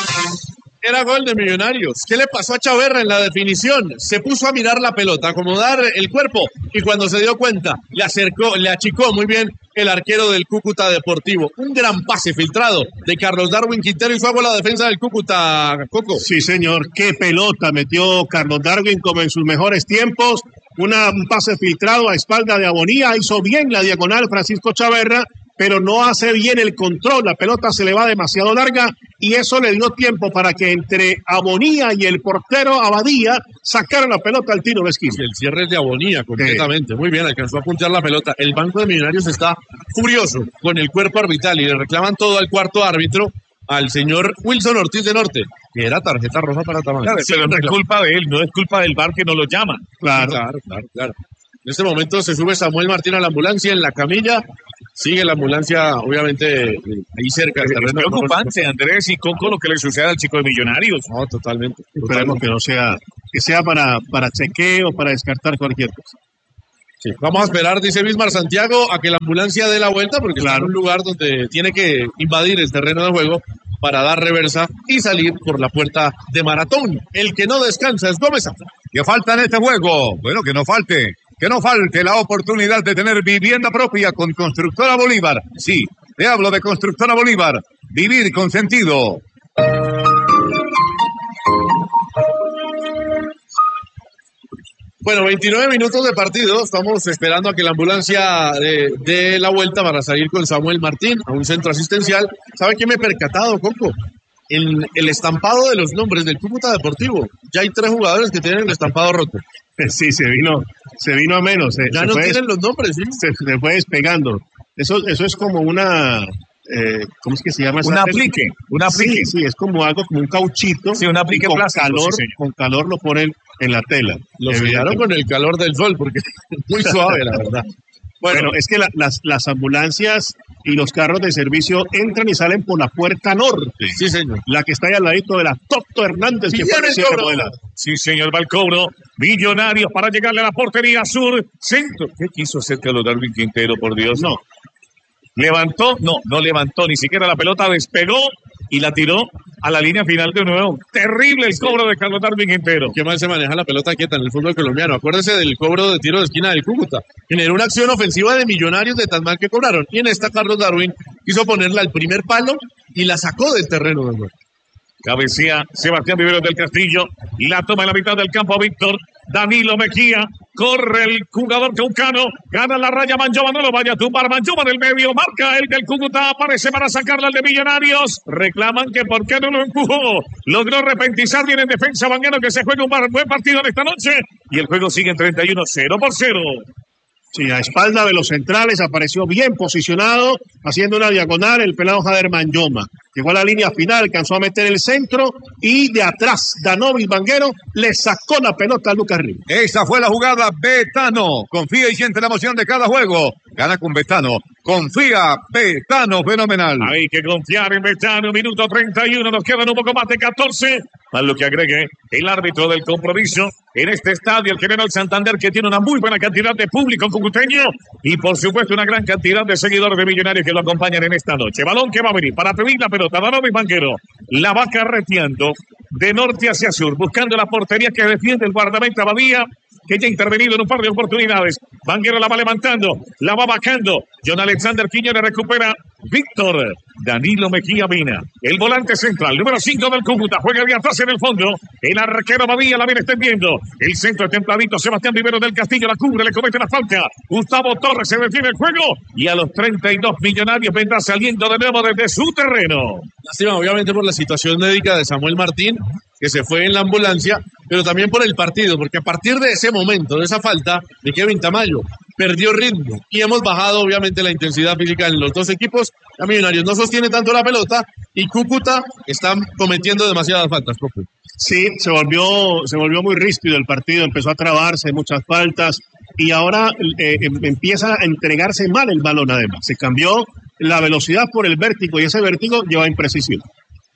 Era gol de Millonarios. ¿Qué le pasó a Chaverra en la definición? Se puso a mirar la pelota, a acomodar el cuerpo y cuando se dio cuenta, le achicó muy bien el arquero del Cúcuta Deportivo. Un gran pase filtrado de Carlos Darwin Quintero y fue a la defensa del Cúcuta, Coco. Sí, señor, qué pelota metió Carlos Darwin como en sus mejores tiempos. Un pase filtrado a espalda de Abonía, hizo bien la diagonal Francisco Chaverra, pero no hace bien el control, la pelota se le va demasiado larga y eso le dio tiempo para que entre Abonía y el portero Abadía sacaran la pelota al tiro de esquina. El cierre es de Abonía completamente, muy bien, alcanzó a puntear la pelota. El Banco de Millonarios está furioso con el cuerpo arbitral y le reclaman todo al cuarto árbitro, al señor Wilson Ortiz de Norte, que era tarjeta roja para Tamayo. Claro, pero no es culpa de él, no es culpa del VAR que no lo llama. Claro. En este momento se sube Samuel Martín a la ambulancia en la camilla. Sigue la ambulancia, obviamente, ahí cerca. Es preocupante, Andrés y Coco, lo que le sucede al chico de Millonarios. No, totalmente. Esperemos que no sea, que sea para chequeo, para descartar cualquier cosa. Sí. Vamos a esperar, dice Bismar Santiago, a que la ambulancia dé la vuelta, porque está en un lugar donde tiene que invadir el terreno de juego para dar reversa y salir por la puerta de Maratón. El que no descansa es Gómez. ¿Qué falta en este juego? Bueno, que no falte la oportunidad de tener vivienda propia con Constructora Bolívar. Sí, te hablo de Constructora Bolívar. Vivir con sentido. Bueno, 29 minutos de partido. Estamos esperando a que la ambulancia dé la vuelta para salir con Samuel Martín a un centro asistencial. ¿Sabe qué me he percatado, Coco? El estampado de los nombres del Cúcuta Deportivo. Ya hay 3 jugadores que tienen el estampado roto. Sí, se vino a menos. Ya no tienen los nombres, ¿sí? Se fue despegando. Eso es como una... ¿cómo es que se llama? Un aplique. Sí, es como algo, como un cauchito. Sí, un aplique con plástico. Calor, Sí, con calor lo ponen en la tela. Lo sellaron con el calor del sol, porque es muy suave, la verdad. Bueno, es que las ambulancias y los carros de servicio entran y salen por la puerta norte. Sí, señor. La que está ahí al ladito de la Toto Hernández, que fue recién remodelada. Sí, señor, va el cobro. Millonarios para llegarle a la portería sur. Centro. ¿Qué quiso hacer Carlos Darwin Quintero, por Dios? No. ¿Levantó? No levantó, ni siquiera la pelota despegó y la tiró a la línea final de nuevo. Terrible el cobro de Carlos Darwin Quintero. ¿Qué mal se maneja la pelota quieta en el fútbol colombiano? Acuérdese del cobro de tiro de esquina del Cúcuta. Generó una acción ofensiva de Millonarios de tan mal que cobraron. Y en esta Carlos Darwin quiso ponerla al primer palo y la sacó del terreno de juego. Cabecea Sebastián Viveros del Castillo y la toma en la mitad del campo Víctor Danilo Mejía. Corre el jugador caucano, gana la raya Manjoma, no lo vaya a tumbar. Manjoma en el medio, marca el del Cúcuta, aparece para sacarla al de Millonarios. Reclaman que por qué no lo empujó. Logró repentizar bien en defensa Banguero, que se juega un buen partido en esta noche. Y el juego sigue en 31, 0-0. Sí, a espalda de los centrales apareció bien posicionado, haciendo una diagonal el pelado Jader Manjoma. Llegó a la línea final, alcanzó a meter el centro y de atrás Danovis Banguero le sacó la pelota a Lucas Ríos. Esa fue la jugada. Betano confía y siente la emoción de cada juego. Gana con Betano. Confía, Betano, fenomenal. Hay que confiar en Betano. Minuto 31, nos quedan un poco más de 14. Más lo que agregue el árbitro del compromiso en este estadio, el General Santander, que tiene una muy buena cantidad de público cucuteño y por supuesto una gran cantidad de seguidores de Millonarios que lo acompañan en esta noche. Balón que va a venir para pedir la pelota. Danovis Banguero la va carreteando de norte hacia sur, buscando la portería que defiende el guardameta Badía, que ya ha intervenido en un par de oportunidades. Banguero la va levantando, la va bajando. John Alexander Quiñones recupera. Víctor Danilo Mejía Mina, el volante central, número 5 del Cúcuta, juega de atrás en el fondo. El arquero Badía la viene extendiendo. El centro es templadito. Sebastián Viveros del Castillo la cubre, le comete la falta. Gustavo Torres se detiene el juego. Y a los 32 Millonarios vendrá saliendo de nuevo desde su terreno. Lástima, obviamente, por la situación médica de Samuel Martín, que se fue en la ambulancia, pero también por el partido, porque a partir de ese momento, de esa falta de Kevin Tamayo, perdió ritmo y hemos bajado obviamente la intensidad física en los dos equipos. A Millonarios no sostiene tanto la pelota y Cúcuta está cometiendo demasiadas faltas. Sí, se volvió muy ríspido el partido, empezó a trabarse, muchas faltas y ahora empieza a entregarse mal el balón además. Se cambió la velocidad por el vértigo y ese vértigo lleva imprecisión.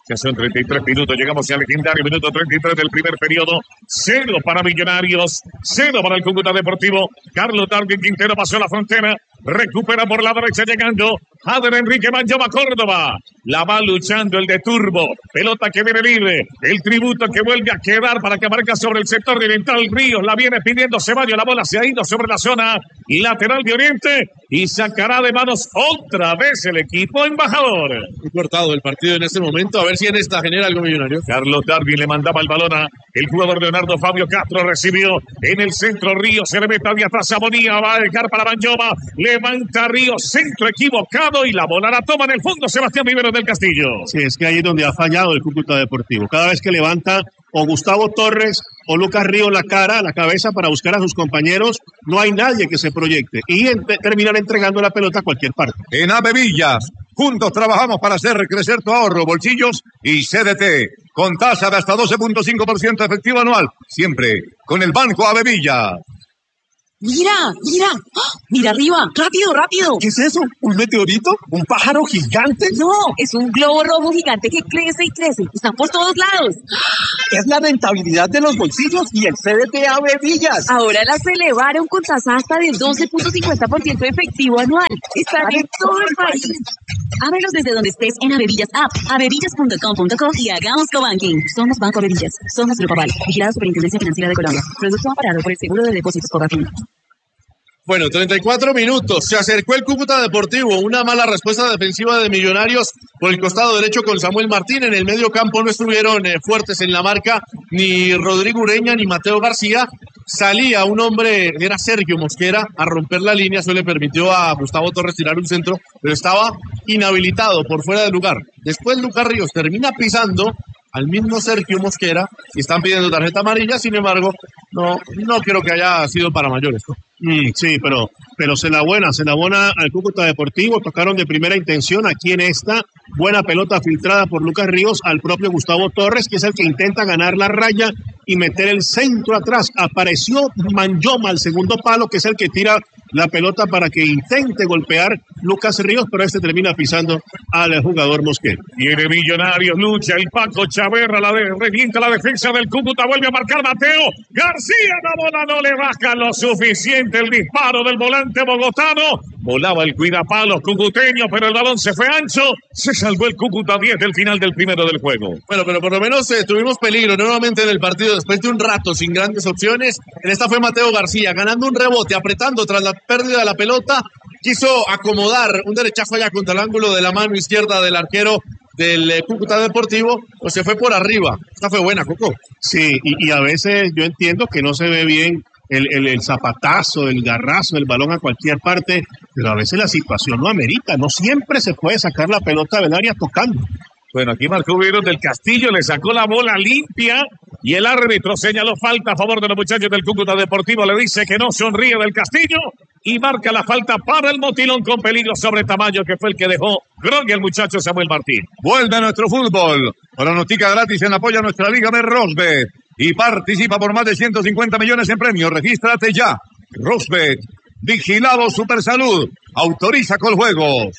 Ya son 33 minutos, llegamos al legendario minuto 33 del primer periodo. 0 para Millonarios, 0 para el Cúcuta Deportivo. Carlos Darwin Quintero pasó la frontera, recupera por la derecha llegando Jader Enrique Manjoma Córdoba. La va luchando el de Turbo. Pelota que viene libre. El tributo que vuelve a quedar para que aparezca sobre el sector oriental. Ríos la viene pidiendo Ceballos. La bola se ha ido sobre la zona lateral de Oriente y sacará de manos otra vez el equipo embajador. Muy cortado el partido en este momento. A ver si en esta genera algo Millonario. Carlos Darwin le mandaba el balón a el jugador Leonardo Fabio Castro. Recibió en el centro Ríos. Se le mete de atrás a Bonilla. Va a dejar para Manjoma. Levanta Ríos. Centro equivocado y la bola la toma en el fondo Sebastián Viveros del Castillo. Sí, es que ahí es donde ha fallado el Cúcuta Deportivo. Cada vez que levanta o Gustavo Torres o Lucas Ríos la cabeza para buscar a sus compañeros, no hay nadie que se proyecte y terminan entregando la pelota a cualquier parte. En Avevillas, juntos trabajamos para hacer crecer tu ahorro, bolsillos y CDT, con tasa de hasta 12.5% efectivo anual, siempre con el Banco Avevillas. Mira, mira, ¡oh! Mira arriba, rápido, rápido. ¿Qué es eso? ¿Un meteorito? ¿Un pájaro gigante? No, es un globo rojo gigante que crece y crece. Están por todos lados. Es la rentabilidad de los bolsillos y el CDT Avevillas. Ahora las elevaron con tasa hasta del 12.50% efectivo anual. Están en todo el país. Ábrelos desde donde estés en Avevillas App, avevillas.com.co y hagamos cobanking. Somos Banco Avevillas. Somos Grupo Aval. Vigilado Superintendencia Financiera de Colombia. Producto amparado por el Seguro de Depósitos Cobafin. Bueno, 34 minutos. Se acercó el Cúcuta Deportivo. Una mala respuesta defensiva de Millonarios por el costado derecho con Samuel Martín. En el medio campo no estuvieron fuertes en la marca ni Rodrigo Ureña ni Mateo García. Salía un hombre, era Sergio Mosquera, a romper la línea. Eso le permitió a Gustavo Torres tirar un centro, pero estaba inhabilitado por fuera del lugar. Después Lucas Ríos termina pisando al mismo Sergio Mosquera y están pidiendo tarjeta amarilla. Sin embargo, no creo que haya sido para mayores, ¿no? Sí, pero se la buena al Cúcuta Deportivo. Tocaron de primera intención aquí en esta buena pelota filtrada por Lucas Ríos al propio Gustavo Torres, que es el que intenta ganar la raya y meter el centro atrás. Apareció Manjoma al segundo palo, que es el que tira la pelota para que intente golpear Lucas Ríos, pero este termina pisando al jugador Mosquera. Tiene Millonarios, lucha el Paco Chaverra, revienta la defensa del Cúcuta, vuelve a marcar Mateo García. La bola no le baja lo suficiente. El disparo del volante bogotano. Volaba el cuidapalos cucuteño, pero el balón se fue ancho. Se salvó el Cúcuta 10 del final del primero del juego. Bueno, pero por lo menos tuvimos peligro nuevamente en el partido después de un rato sin grandes opciones. En esta fue Mateo García ganando un rebote, apretando tras la pérdida de la pelota. Quiso acomodar un derechazo allá contra el ángulo de la mano izquierda del arquero del Cúcuta Deportivo, pues se fue por arriba. Esta fue buena, Coco. Sí, y a veces yo entiendo que no se ve bien el zapatazo, el garrazo, el balón a cualquier parte, pero a veces la situación no amerita. No siempre se puede sacar la pelota del área tocando. Bueno, aquí marcó Viveros del Castillo, le sacó la bola limpia y el árbitro señaló falta a favor de los muchachos del Cúcuta Deportivo. Le dice que no sonríe del Castillo y marca la falta para el Motilón con peligro sobre Tamayo, que fue el que dejó groggy el muchacho Samuel Martín. Vuelve a nuestro fútbol. Pronostica gratis en apoyo a nuestra liga de Rosbet y participa por más de 150 millones en premios. Regístrate ya. Rosbet, vigilado Supersalud, autoriza con juegos.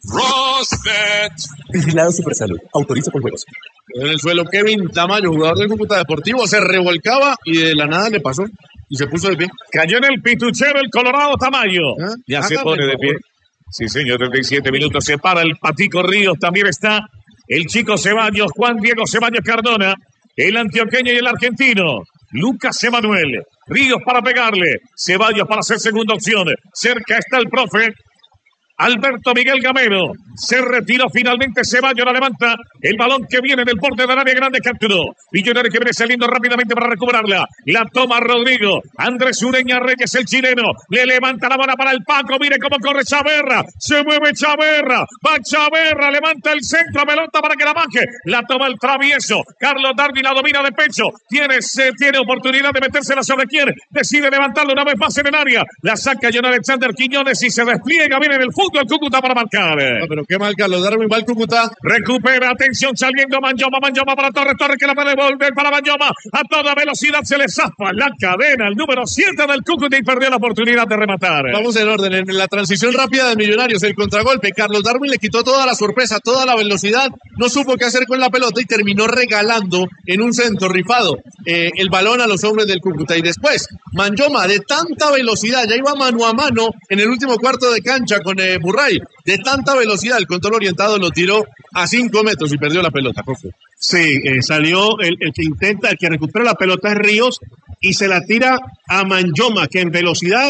Rosbet. Vigilado Supersalud. Autoriza con juegos. En el suelo Kevin Tamayo, jugador del Cúcuta Deportivo, se revolcaba y de la nada le pasó y se puso de pie. Cayó en el pituchero el Colorado Tamayo. Ya se pone de pie. Sí, señor, 37 minutos. Se para el Patico Ríos. También está el chico Ceballos, Juan Diego Ceballos Cardona, el antioqueño y el argentino Lucas Emanuel. Ríos para pegarle, Ceballos para hacer segunda opción. Cerca está el profe Alberto Miguel Gamero. Se retiró finalmente Ceballos, la levanta. El balón que viene del borde del área grande capturó. Millonario que viene saliendo rápidamente para recuperarla. La toma Rodrigo. Andrés Ureña Reyes, el chileno. Le levanta la bola para el Paco. Mire cómo corre Chaverra. Se mueve Chaverra. Va Chaverra. Levanta el centro. Pelota para que la baje. La toma el travieso. Carlos Darwin la domina de pecho. Tiene oportunidad de metérsela sobre quién. Decide levantarla una vez más en el área. La saca John Alexander Quiñones y se despliega bien en el fútbol fondo el Cúcuta para marcar. Pero qué mal Carlos Darwin, va el Cúcuta. Recupera, atención, saliendo Manjoma para Torres que la puede devolver para Manjoma. A toda velocidad se le zafa la cadena, el número 7 del Cúcuta y perdió la oportunidad de rematar. Vamos en orden, en la transición rápida de Millonarios, el contragolpe. Carlos Darwin le quitó toda la sorpresa, toda la velocidad, no supo qué hacer con la pelota y terminó regalando en un centro rifado el balón a los hombres del Cúcuta. Y después, Manjoma, de tanta velocidad, ya iba mano a mano en el último cuarto de cancha con Burray. De tanta velocidad, el control orientado lo tiró a 5 metros y perdió la pelota, profe. Sí, salió el que recupera la pelota es Ríos y se la tira a Manjoma, que en velocidad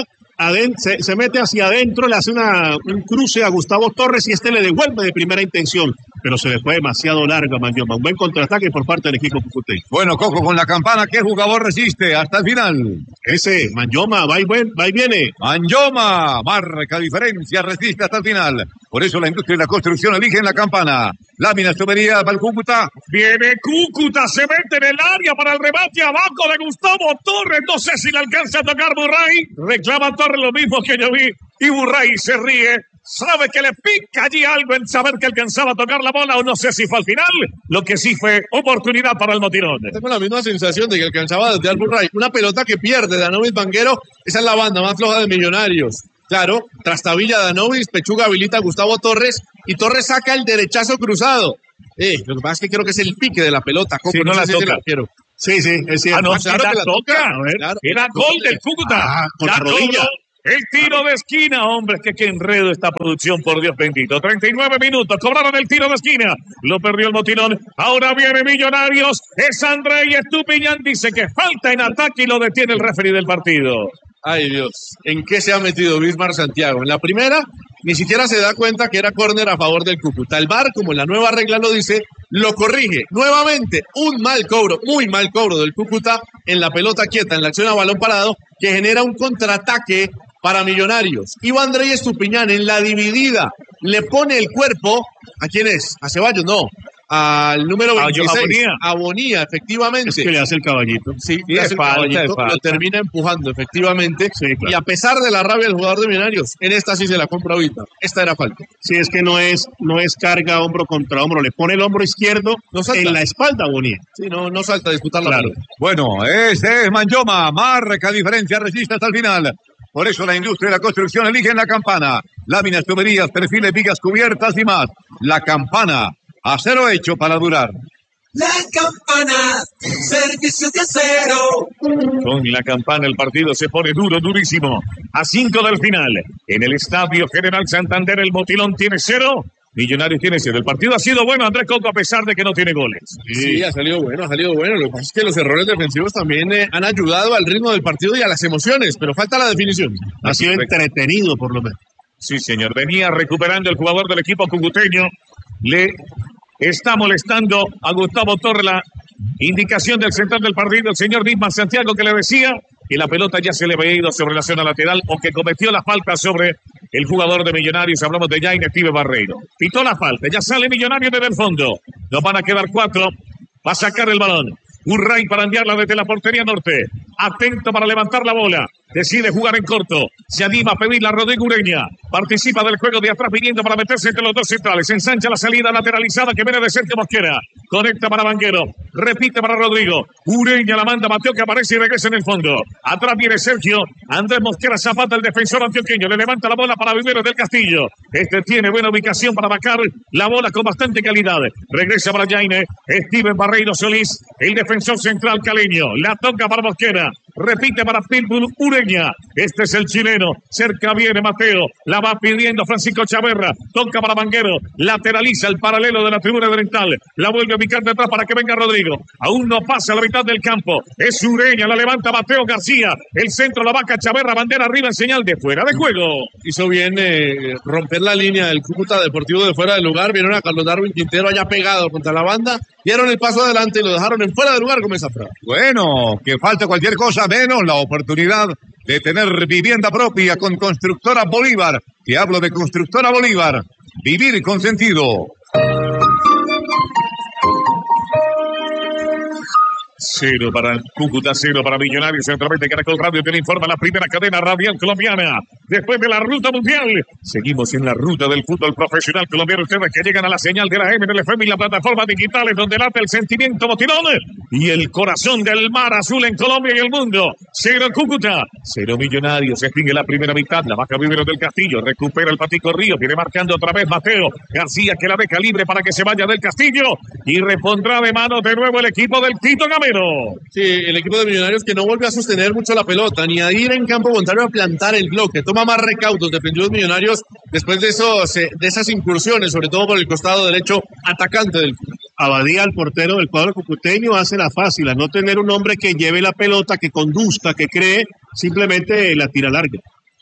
se mete hacia adentro, le hace un cruce a Gustavo Torres y este le devuelve de primera intención, pero se le fue demasiado largo a Manjoma. Un buen contraataque por parte del equipo cucuteño. Bueno, Coco, con la campana, ¿qué jugador resiste hasta el final? Ese, Manjoma, va y viene. Manjoma, marca diferencia, resiste hasta el final. Por eso la industria y la construcción eligen la campana. Láminas, tuberías, para el Cúcuta. Viene Cúcuta, se mete en el área para el remate abajo de Gustavo Torres. No sé si le alcanza a tocar Burray. Reclama Torres lo mismo que yo vi. Y Burray se ríe. Sabe que le pica allí algo en saber que alcanzaba a tocar la bola o no sé si fue al final. Lo que sí fue oportunidad para el Motirón. Tengo la misma sensación de que alcanzaba desde al Burray. Una pelota que pierde Danovis Vanguero. Esa es la banda más floja de Millonarios. Claro, trastabilla Danovis, pechuga habilita a Gustavo Torres y Torres saca el derechazo cruzado. Lo que pasa es que creo que es el pique de la pelota. Sí, no la toca. Sí, es cierto. No, claro que la toca. A ver, claro. Era gol del Cúcuta. Con la rodilla. El tiro de esquina, hombre, que qué enredo esta producción, por Dios bendito. 39 minutos, cobraron el tiro de esquina. Lo perdió el Motirón. Ahora viene Millonarios. Es André y Estupiñán. Dice que falta en ataque y lo detiene el referee del partido. Ay, Dios. ¿En qué se ha metido Bismar Santiago? En la primera, ni siquiera se da cuenta que era córner a favor del Cúcuta. El VAR, como la nueva regla lo dice, lo corrige. Nuevamente, un mal cobro, muy mal cobro del Cúcuta en la pelota quieta, en la acción a balón parado, que genera un contraataque para Millonarios. Iba André Estupiñán en la dividida. Le pone el cuerpo. ¿A quién es? ¿A Ceballos? No. Al número 26. A Bonilla, efectivamente. Es que le hace el caballito. Sí, le hace el caballito. Lo termina empujando, efectivamente. Sí, claro. Y a pesar de la rabia del jugador de Millonarios, en esta sí se la compra ahorita. Esta era falta. Sí, es que no es carga hombro contra hombro. Le pone el hombro izquierdo en la espalda a Bonilla. Sí, no salta a disputar la pelota. Bueno, este es Manjoma. Marca diferencia, resiste hasta el final. Por eso la industria y la construcción eligen la campana. Láminas, tuberías, perfiles, vigas cubiertas y más. La campana, acero hecho para durar. La campana, servicios de acero. Con la campana el partido se pone duro, durísimo. A 5 del final. En el Estadio General Santander el Motilón tiene 0. Millonarios tiene 0. El partido ha sido bueno, Andrés Coco, a pesar de que no tiene goles. Sí, ha salido bueno. Lo que pasa es que los errores defensivos también han ayudado al ritmo del partido y a las emociones, pero falta la definición. Ha sido entretenido, por lo menos. Sí, señor. Venía recuperando el jugador del equipo cucuteño. Le está molestando a Gustavo Torres la indicación del central del partido, el señor Bismar Santiago, que le decía que la pelota ya se le había ido sobre la zona lateral o que cometió la falta sobre el jugador de Millonarios. Hablamos de Jaime Steve Barreiro. Pitó la falta, ya sale Millonarios desde el fondo. Nos van a quedar 4. Va a sacar el balón. Burray para enviarla desde la portería norte. Atento para levantar la bola. Decide jugar en corto. Se anima a pedirla a Rodrigo Ureña. Participa del juego de atrás pidiendo para meterse entre los dos centrales. Ensancha la salida lateralizada que viene de Sergio Mosquera. Conecta para Vanguero. Repite para Rodrigo. Ureña la manda Mateo que aparece y regresa en el fondo. Atrás viene Sergio. Andrés Mosquera Zapata, el defensor antioqueño. Le levanta la bola para Viveros del Castillo. Este tiene buena ubicación para bajar la bola con bastante calidad. Regresa para Jaime. Steven Barreiro Solís. El defensor central caleño. La toca para Mosquera. Repite para Pitbull Ureña. Este es el chileno. Cerca viene Mateo. La va pidiendo Francisco Chaverra. Toca para Vanguero. Lateraliza el paralelo de la tribuna oriental. La vuelve a ubicar detrás para que venga Rodrigo. Aún no pasa a la mitad del campo. Es Ureña. La levanta Mateo García. El centro la vaca Chaverra. Bandera arriba en señal de fuera de juego. Hizo bien romper la línea del Cúcuta Deportivo de fuera de lugar. Vieron a Carlos Darwin Quintero allá pegado contra la banda. Dieron el paso adelante y lo dejaron en fuera de lugar con esa frase. Bueno, que falta cualquier cosa menos la oportunidad de tener vivienda propia con Constructora Bolívar. Te hablo de Constructora Bolívar. Vivir con sentido. Cero para el Cúcuta, cero para Millonarios. Centralmente Caracol Radio te informa la primera cadena radial colombiana. Después de la ruta mundial, seguimos en la ruta del fútbol profesional colombiano. Ustedes que llegan a la señal de la MNLFM y las plataformas digitales donde late el sentimiento motilón y el corazón del mar azul en Colombia y el mundo. Cero Cúcuta, cero Millonarios. Se extingue la primera mitad. La baja Rivero del Castillo. Recupera el Patico Río. Viene marcando otra vez Mateo García, que la deja libre para que se vaya del Castillo. Y repondrá de mano de nuevo el equipo del Tito Gamero. Sí, el equipo de Millonarios que no vuelve a sostener mucho la pelota, ni a ir en campo contrario a plantar el bloque. Toma más recaudos defendidos Millonarios después de esas incursiones, sobre todo por el costado derecho atacante del club. Abadía, el portero del cuadro cucuteño, hace la fácil, a no tener un hombre que lleve la pelota, que conduzca, que cree, simplemente la tira larga.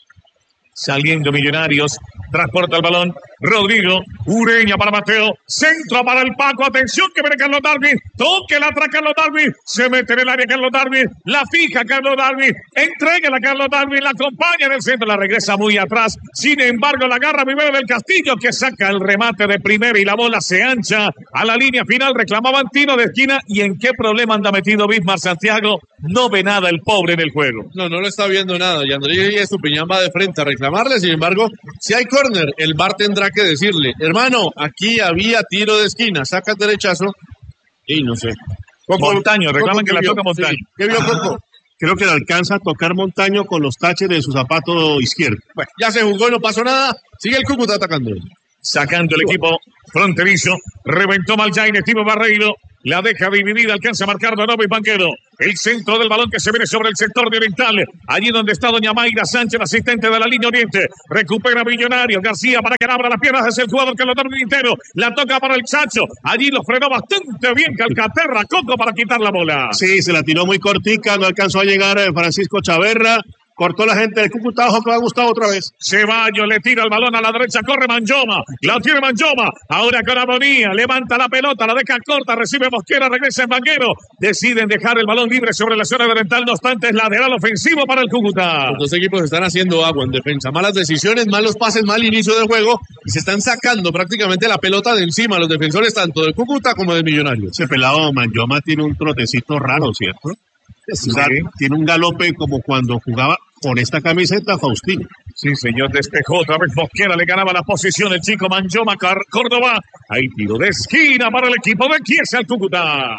Saliendo Millonarios, transporta el balón, Rodrigo, Ureña para Mateo, centro para el Paco, atención que viene Carlos Darwin, toque la atrás Carlos Darwin, se mete en el área Carlos Darwin, la fija Carlos Darwin, entrega a Carlos Darwin, la acompaña en el centro, la regresa muy atrás, sin embargo la agarra primero del Castillo que saca el remate de primera y la bola se ancha a la línea final, reclamaban tiro de esquina y en qué problema anda metido Bismar Santiago, no ve nada el pobre en el juego. No lo está viendo nada y Andrés Estupiñán va de frente a reclamarle, sin embargo, si hay córner, el VAR tendrá que decirle, hermano, aquí había tiro de esquina, saca el derechazo y no sé. Montaño, reclaman que la toca Montaño. Sí. ¿Qué vio Coco? Creo que le alcanza a tocar Montaño con los taches de su zapato izquierdo. Bueno, ya se jugó, no pasó nada, sigue el Cúcuta atacando. Sacando el equipo fronterizo, reventó Maljain, Estimo Barreiro, la deja dividida, alcanza a marcar Donovan Banquero. El centro del balón que se viene sobre el sector de oriental, allí donde está doña Mayra Sánchez, asistente de la línea oriente. Recupera Millonario, García para que abra las piernas, es el jugador que lo da entero. La toca para el Chacho, allí lo frenó bastante bien Calcaterra, Coco para quitar la bola. Sí, se la tiró muy cortica, no alcanzó a llegar Francisco Chaverra. Cortó la gente del Cúcuta, ojo que va Gustavo otra vez. Ceballos le tira el balón a la derecha, corre Manjoma, la tiene Manjoma, ahora con Amonía, levanta la pelota, la deja corta, recibe Mosquera, regresa en Banguero, deciden dejar el balón libre sobre la zona oriental, no obstante es lateral ofensivo para el Cúcuta. Los dos equipos están haciendo agua en defensa, malas decisiones, malos pases, mal inicio de juego y se están sacando prácticamente la pelota de encima los defensores tanto del Cúcuta como del Millonarios. Ese pelado Manjoma tiene un trotecito raro, ¿cierto? Sí. O sea, tiene un galope como cuando jugaba con esta camiseta Faustino. Sí, señor, despejó otra vez Mosquera, le ganaba la posición el chico Manjoma Córdoba. Hay tiro de esquina para el equipo de Chiesa al Cúcuta.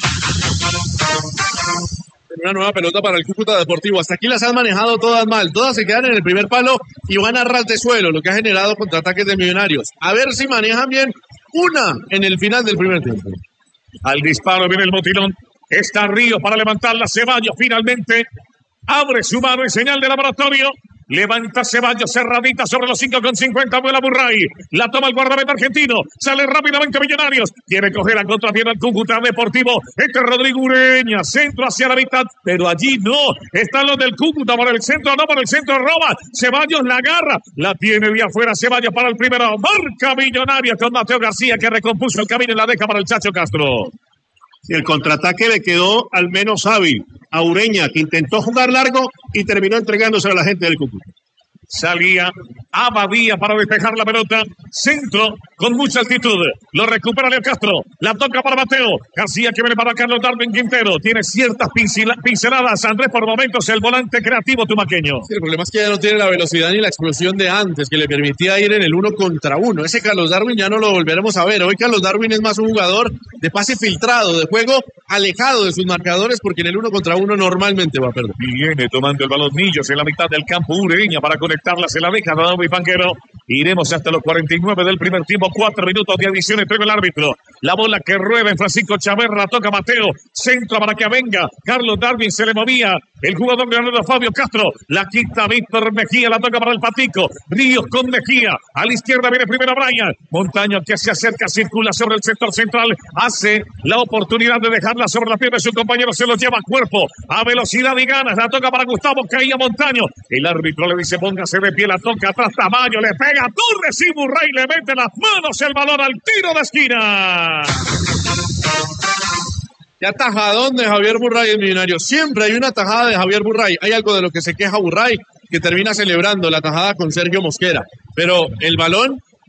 Una nueva pelota para el Cúcuta Deportivo. Hasta aquí las han manejado todas mal. Todas se quedan en el primer palo y van a ras de suelo, lo que ha generado contraataques de Millonarios. A ver si manejan bien una en el final del primer tiempo. Al disparo viene el motilón. Está Ríos para levantarla. Ceballos finalmente abre su mano en señal de laboratorio. Levanta Ceballos, cerradita sobre los 5,50. Vuela Burray. La toma el guardameta argentino. Sale rápidamente Millonarios. Quiere coger a contrapié al Cúcuta Deportivo. Este es Rodrigo Ureña. Centro hacia la mitad. Pero allí no. Están los del Cúcuta para el centro. No, para el centro roba. Ceballos la agarra. La tiene de afuera. Ceballos para el primero. Marca Millonarios con Mateo García que recompuso el camino y la deja para el Chacho Castro. Y el contraataque le quedó al menos hábil a Ureña, que intentó jugar largo y terminó entregándose a la gente del Cúcuta. Salía Abadía para despejar la pelota. Centro con mucha altitud. Lo recupera Leo Castro. La toca para Mateo. García que viene para Carlos Darwin Quintero. Tiene ciertas pinceladas. Andrés, por momentos, el volante creativo tumaqueño. Sí, el problema es que ya no tiene la velocidad ni la explosión de antes, que le permitía ir en el 1 contra 1. Ese Carlos Darwin ya no lo volveremos a ver. Hoy Carlos Darwin es más un jugador de pase filtrado, de juego alejado de sus marcadores, porque en el 1 contra 1 normalmente va a perder. Viene tomando el balón Millos en la mitad del campo. Ureña para conectarla. Se la deja David Banquero. Iremos hasta los 49 del primer tiempo. 4 minutos de adición entre el árbitro. La bola que rueda en Francisco Chaverra. Toca Mateo. Centro para que venga. Carlos Darwin se le movía. El jugador Leonardo Fabio Castro. La quita Víctor Mejía. La toca para el Patico. Ríos con Mejía. A la izquierda viene primero Brian. Montaño que se acerca. Circula sobre el sector central. Hace la oportunidad de dejarla sobre la pierna de su compañero. Se lo lleva a cuerpo. A velocidad y ganas. La toca para Gustavo. Caía Montaño. El árbitro le dice póngase de pie. La toca atrás Tamayo. Le pega. Torres y Burray le mete las manos el balón al tiro de esquina. Qué atajadón de Javier Burray el Millonario. Siempre hay una tajada de Javier Burray. Hay algo de lo que se queja Burray, que termina celebrando la tajada con Sergio Mosquera. Pero el balón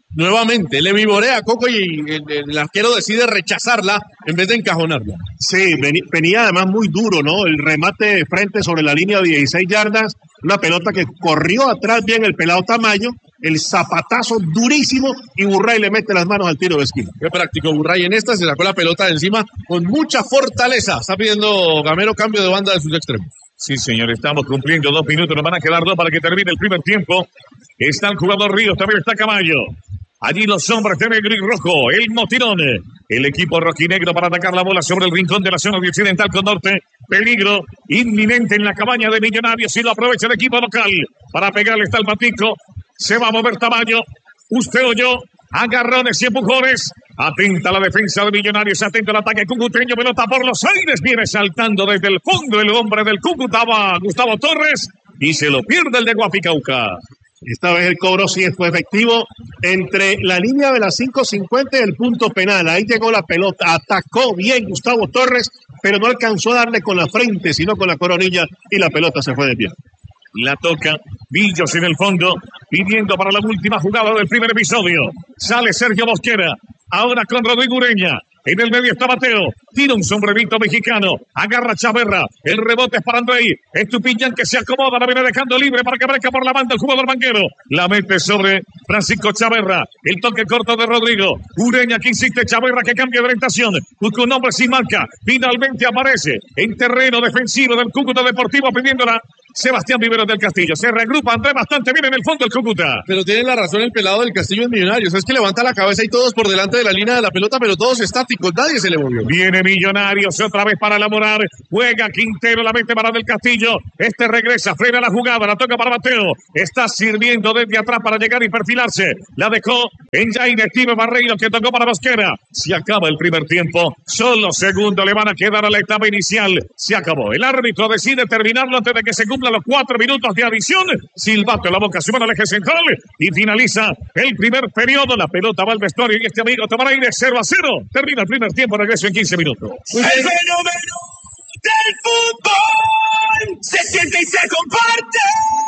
nuevamente le vivorea a Coco y el arquero decide rechazarla en vez de encajonarla. Sí, venía además muy duro, ¿no? El remate de frente sobre la línea de 16 yardas, una pelota que corrió atrás bien el pelado Tamayo, el zapatazo durísimo y Burray le mete las manos al tiro de esquina. Qué práctico Burray en esta, se sacó la pelota de encima con mucha fortaleza. Está pidiendo Gamero cambio de banda de sus extremos. Sí, señor, estamos cumpliendo 2 minutos, nos van a quedar 2 para que termine el primer tiempo. Está el jugador Ríos, también está Camayo. Allí los hombres de negro y rojo, el motirón. El equipo rojinegro para atacar la bola sobre el rincón de la zona occidental con norte. Peligro inminente en la cabaña de Millonarios y lo aprovecha el equipo local. Para pegarle está el patico. Se va a mover Tamayo. Usted o yo. Agarrones y empujones. Atenta la defensa de Millonarios. Atento al ataque cucuteño. Pelota por los aires. Viene saltando desde el fondo el hombre del Cúcuta, Gustavo Torres. Y se lo pierde el de Guapicauca. Esta vez el cobro sí fue efectivo entre la línea de las 5.50 y el punto penal. Ahí llegó la pelota, atacó bien Gustavo Torres, pero no alcanzó a darle con la frente, sino con la coronilla y la pelota se fue de pie. La toca Villos en el fondo, pidiendo para la última jugada del primer episodio. Sale Sergio Mosquera, ahora con Rodrigo Ureña. En el medio está Mateo, tira un sombrerito mexicano, agarra Chaverra, el rebote es para Andrei, Estupiñán que se acomoda, la viene dejando libre para que breca por la banda el jugador banquero, la mete sobre Francisco Chaverra, el toque corto de Rodrigo, Ureña que insiste, Chaverra que cambia de orientación, busca un hombre sin marca, finalmente aparece en terreno defensivo del Cúcuta Deportivo pidiéndola Sebastián Viveros del Castillo, se regrupa André bastante bien en el fondo el Cúcuta. Pero tiene la razón el pelado del Castillo en Millonarios, es que levanta la cabeza y todos por delante de la línea de la pelota, pero todos estáticos, nadie se le movió. Viene Millonarios otra vez para elaborar, juega Quintero, la mete para del Castillo, este regresa, frena la jugada, la toca para Mateo, está sirviendo desde atrás para llegar y perfilarse, la dejó en Jaime Steve Barreiro que tocó para Mosquera, se acaba el primer tiempo, solo segundo le van a quedar a la etapa inicial, se acabó, el árbitro decide terminarlo antes de que se cumplan los 4 minutos de adición, silbato en la boca, sube al eje central y finaliza el primer periodo, la pelota va al vestuario y este amigo tomará aire 0-0, termina el primer tiempo, regreso en 15 minutos. El fenómeno del fútbol se siente y se comparte.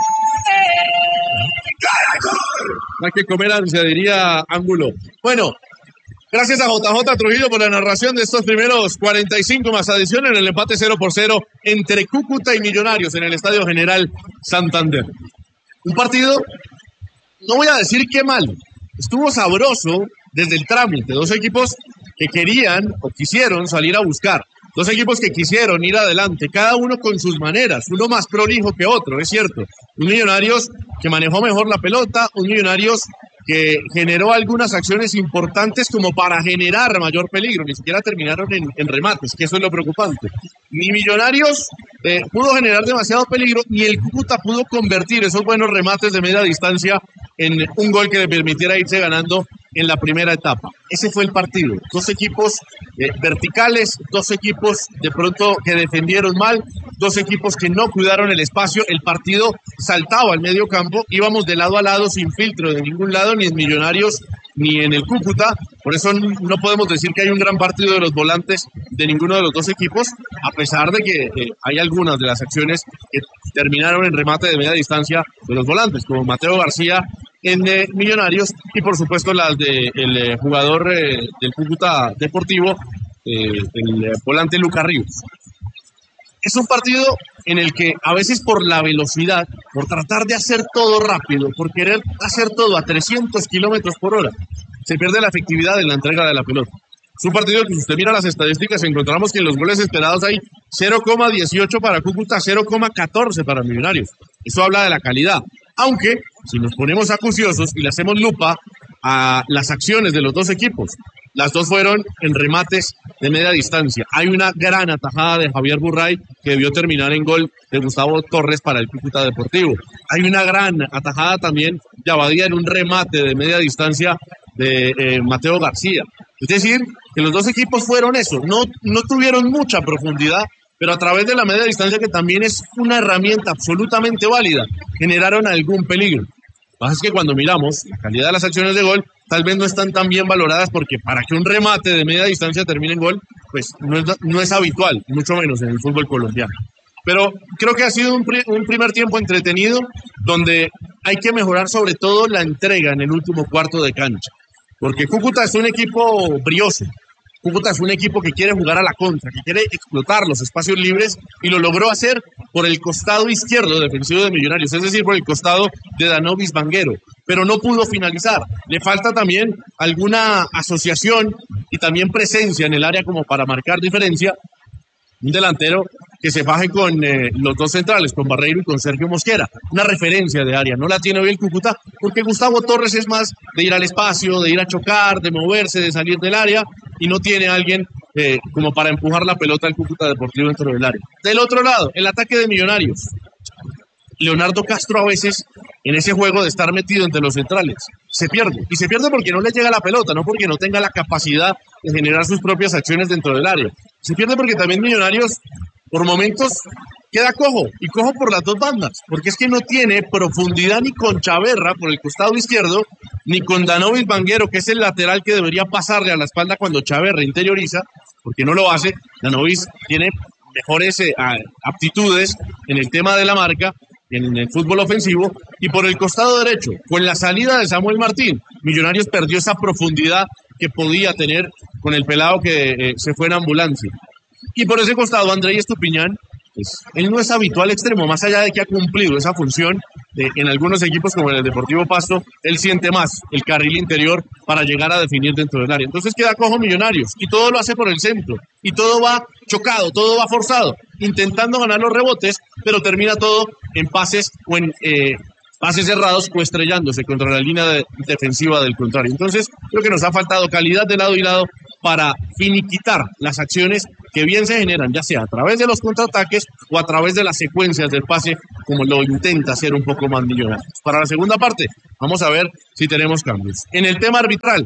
¡Caracol! Hay que comer ansia, diría Ángulo. Bueno, gracias a JJ Trujillo por la narración de estos primeros 45 más adición en el empate 0-0 entre Cúcuta y Millonarios en el Estadio General Santander. Un partido, no voy a decir qué malo, estuvo sabroso desde el trámite, dos equipos que querían o quisieron salir a buscar, dos equipos que quisieron ir adelante, cada uno con sus maneras, uno más prolijo que otro, es cierto. Un Millonarios que manejó mejor la pelota, un Millonarios que generó algunas acciones importantes como para generar mayor peligro, ni siquiera terminaron en remates, que eso es lo preocupante. Ni Millonarios pudo generar demasiado peligro, ni el Cúcuta pudo convertir esos buenos remates de media distancia en un gol que le permitiera irse ganando en la primera etapa. Ese fue el partido. Dos equipos verticales, dos equipos de pronto que defendieron mal, dos equipos que no cuidaron el espacio. El partido saltaba al medio campo, íbamos de lado a lado sin filtro de ningún lado, ni en Millonarios ni en el Cúcuta. Por eso no podemos decir que hay un gran partido de los volantes de ninguno de los dos equipos, a pesar de que hay algunas de las acciones que terminaron en remate de media distancia de los volantes, como Mateo García en Millonarios y por supuesto las del jugador del Cúcuta Deportivo, el volante Lucas Ríos. Es un partido en el que a veces por la velocidad, por tratar de hacer todo rápido, por querer hacer todo a 300 kilómetros por hora, se pierde la efectividad en la entrega de la pelota. Es un partido que si usted mira las estadísticas encontramos que en los goles esperados hay 0,18 para Cúcuta, 0,14 para Millonarios. Eso habla de la calidad. Aunque, si nos ponemos acuciosos y le hacemos lupa a las acciones de los dos equipos, las dos fueron en remates de media distancia. Hay una gran atajada de Javier Burray que debió terminar en gol de Gustavo Torres para el Cúcuta Deportivo. Hay una gran atajada también de Abadía en un remate de media distancia de Mateo García. Es decir, que los dos equipos fueron eso. No tuvieron mucha profundidad, pero a través de la media distancia, que también es una herramienta absolutamente válida, generaron algún peligro. Lo que pasa es que cuando miramos la calidad de las acciones de gol, tal vez no están tan bien valoradas, porque para que un remate de media distancia termine en gol, pues no es habitual, mucho menos en el fútbol colombiano. Pero creo que ha sido un primer tiempo entretenido, donde hay que mejorar sobre todo la entrega en el último cuarto de cancha. Porque Cúcuta es un equipo brioso. Cúcuta es un equipo que quiere jugar a la contra, que quiere explotar los espacios libres y lo logró hacer por el costado izquierdo defensivo de Millonarios, es decir, por el costado de Danovis Vanguero, pero no pudo finalizar. Le falta también alguna asociación y también presencia en el área como para marcar diferencia. Un delantero que se faje con los dos centrales, con Barreiro y con Sergio Mosquera. Una referencia de área. No la tiene hoy el Cúcuta, porque Gustavo Torres es más de ir al espacio, de ir a chocar, de moverse, de salir del área, y no tiene alguien como para empujar la pelota al Cúcuta Deportivo dentro del área. Del otro lado, el ataque de Millonarios. Leonardo Castro a veces, en ese juego de estar metido entre los centrales, se pierde. Y se pierde porque no le llega la pelota, no porque no tenga la capacidad de generar sus propias acciones dentro del área. Se pierde porque también Millonarios, por momentos, queda cojo. Y cojo por las dos bandas. Porque es que no tiene profundidad ni con Chaverra por el costado izquierdo, ni con Danovis Vanguero, que es el lateral que debería pasarle a la espalda cuando Chaverra interioriza, porque no lo hace. Danovis tiene mejores aptitudes en el tema de la marca, en el fútbol ofensivo, y por el costado derecho, con la salida de Samuel Martín, Millonarios perdió esa profundidad que podía tener con el pelado que se fue en ambulancia. Y por ese costado, Andrés Estupiñán, pues, él no es habitual extremo, más allá de que ha cumplido esa función en algunos equipos como el Deportivo Pasto, él siente más el carril interior para llegar a definir dentro del área. Entonces queda cojo Millonarios, y todo lo hace por el centro, y todo va chocado, todo va forzado, intentando ganar los rebotes, pero termina todo en pases o en pases cerrados o estrellándose contra la línea defensiva del contrario. Entonces creo que nos ha faltado calidad de lado y lado para finiquitar las acciones que bien se generan, ya sea a través de los contraataques o a través de las secuencias del pase, como lo intenta hacer un poco más Millonarios. Para la segunda parte, vamos a ver si tenemos cambios. En el tema arbitral,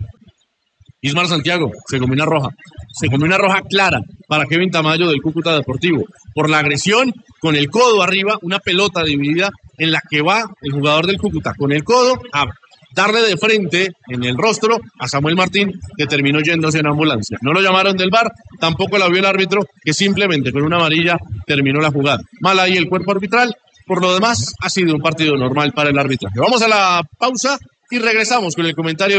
Ismar Santiago se comió una roja. Se comió una roja clara para Kevin Tamayo del Cúcuta Deportivo. Por la agresión, con el codo arriba, una pelota dividida en la que va el jugador del Cúcuta con el codo a darle de frente en el rostro a Samuel Martín, que terminó yéndose en ambulancia. No lo llamaron del VAR, tampoco la vio el árbitro, que simplemente con una amarilla terminó la jugada. Mal ahí el cuerpo arbitral. Por lo demás, ha sido un partido normal para el arbitraje. Vamos a la pausa y regresamos con el comentario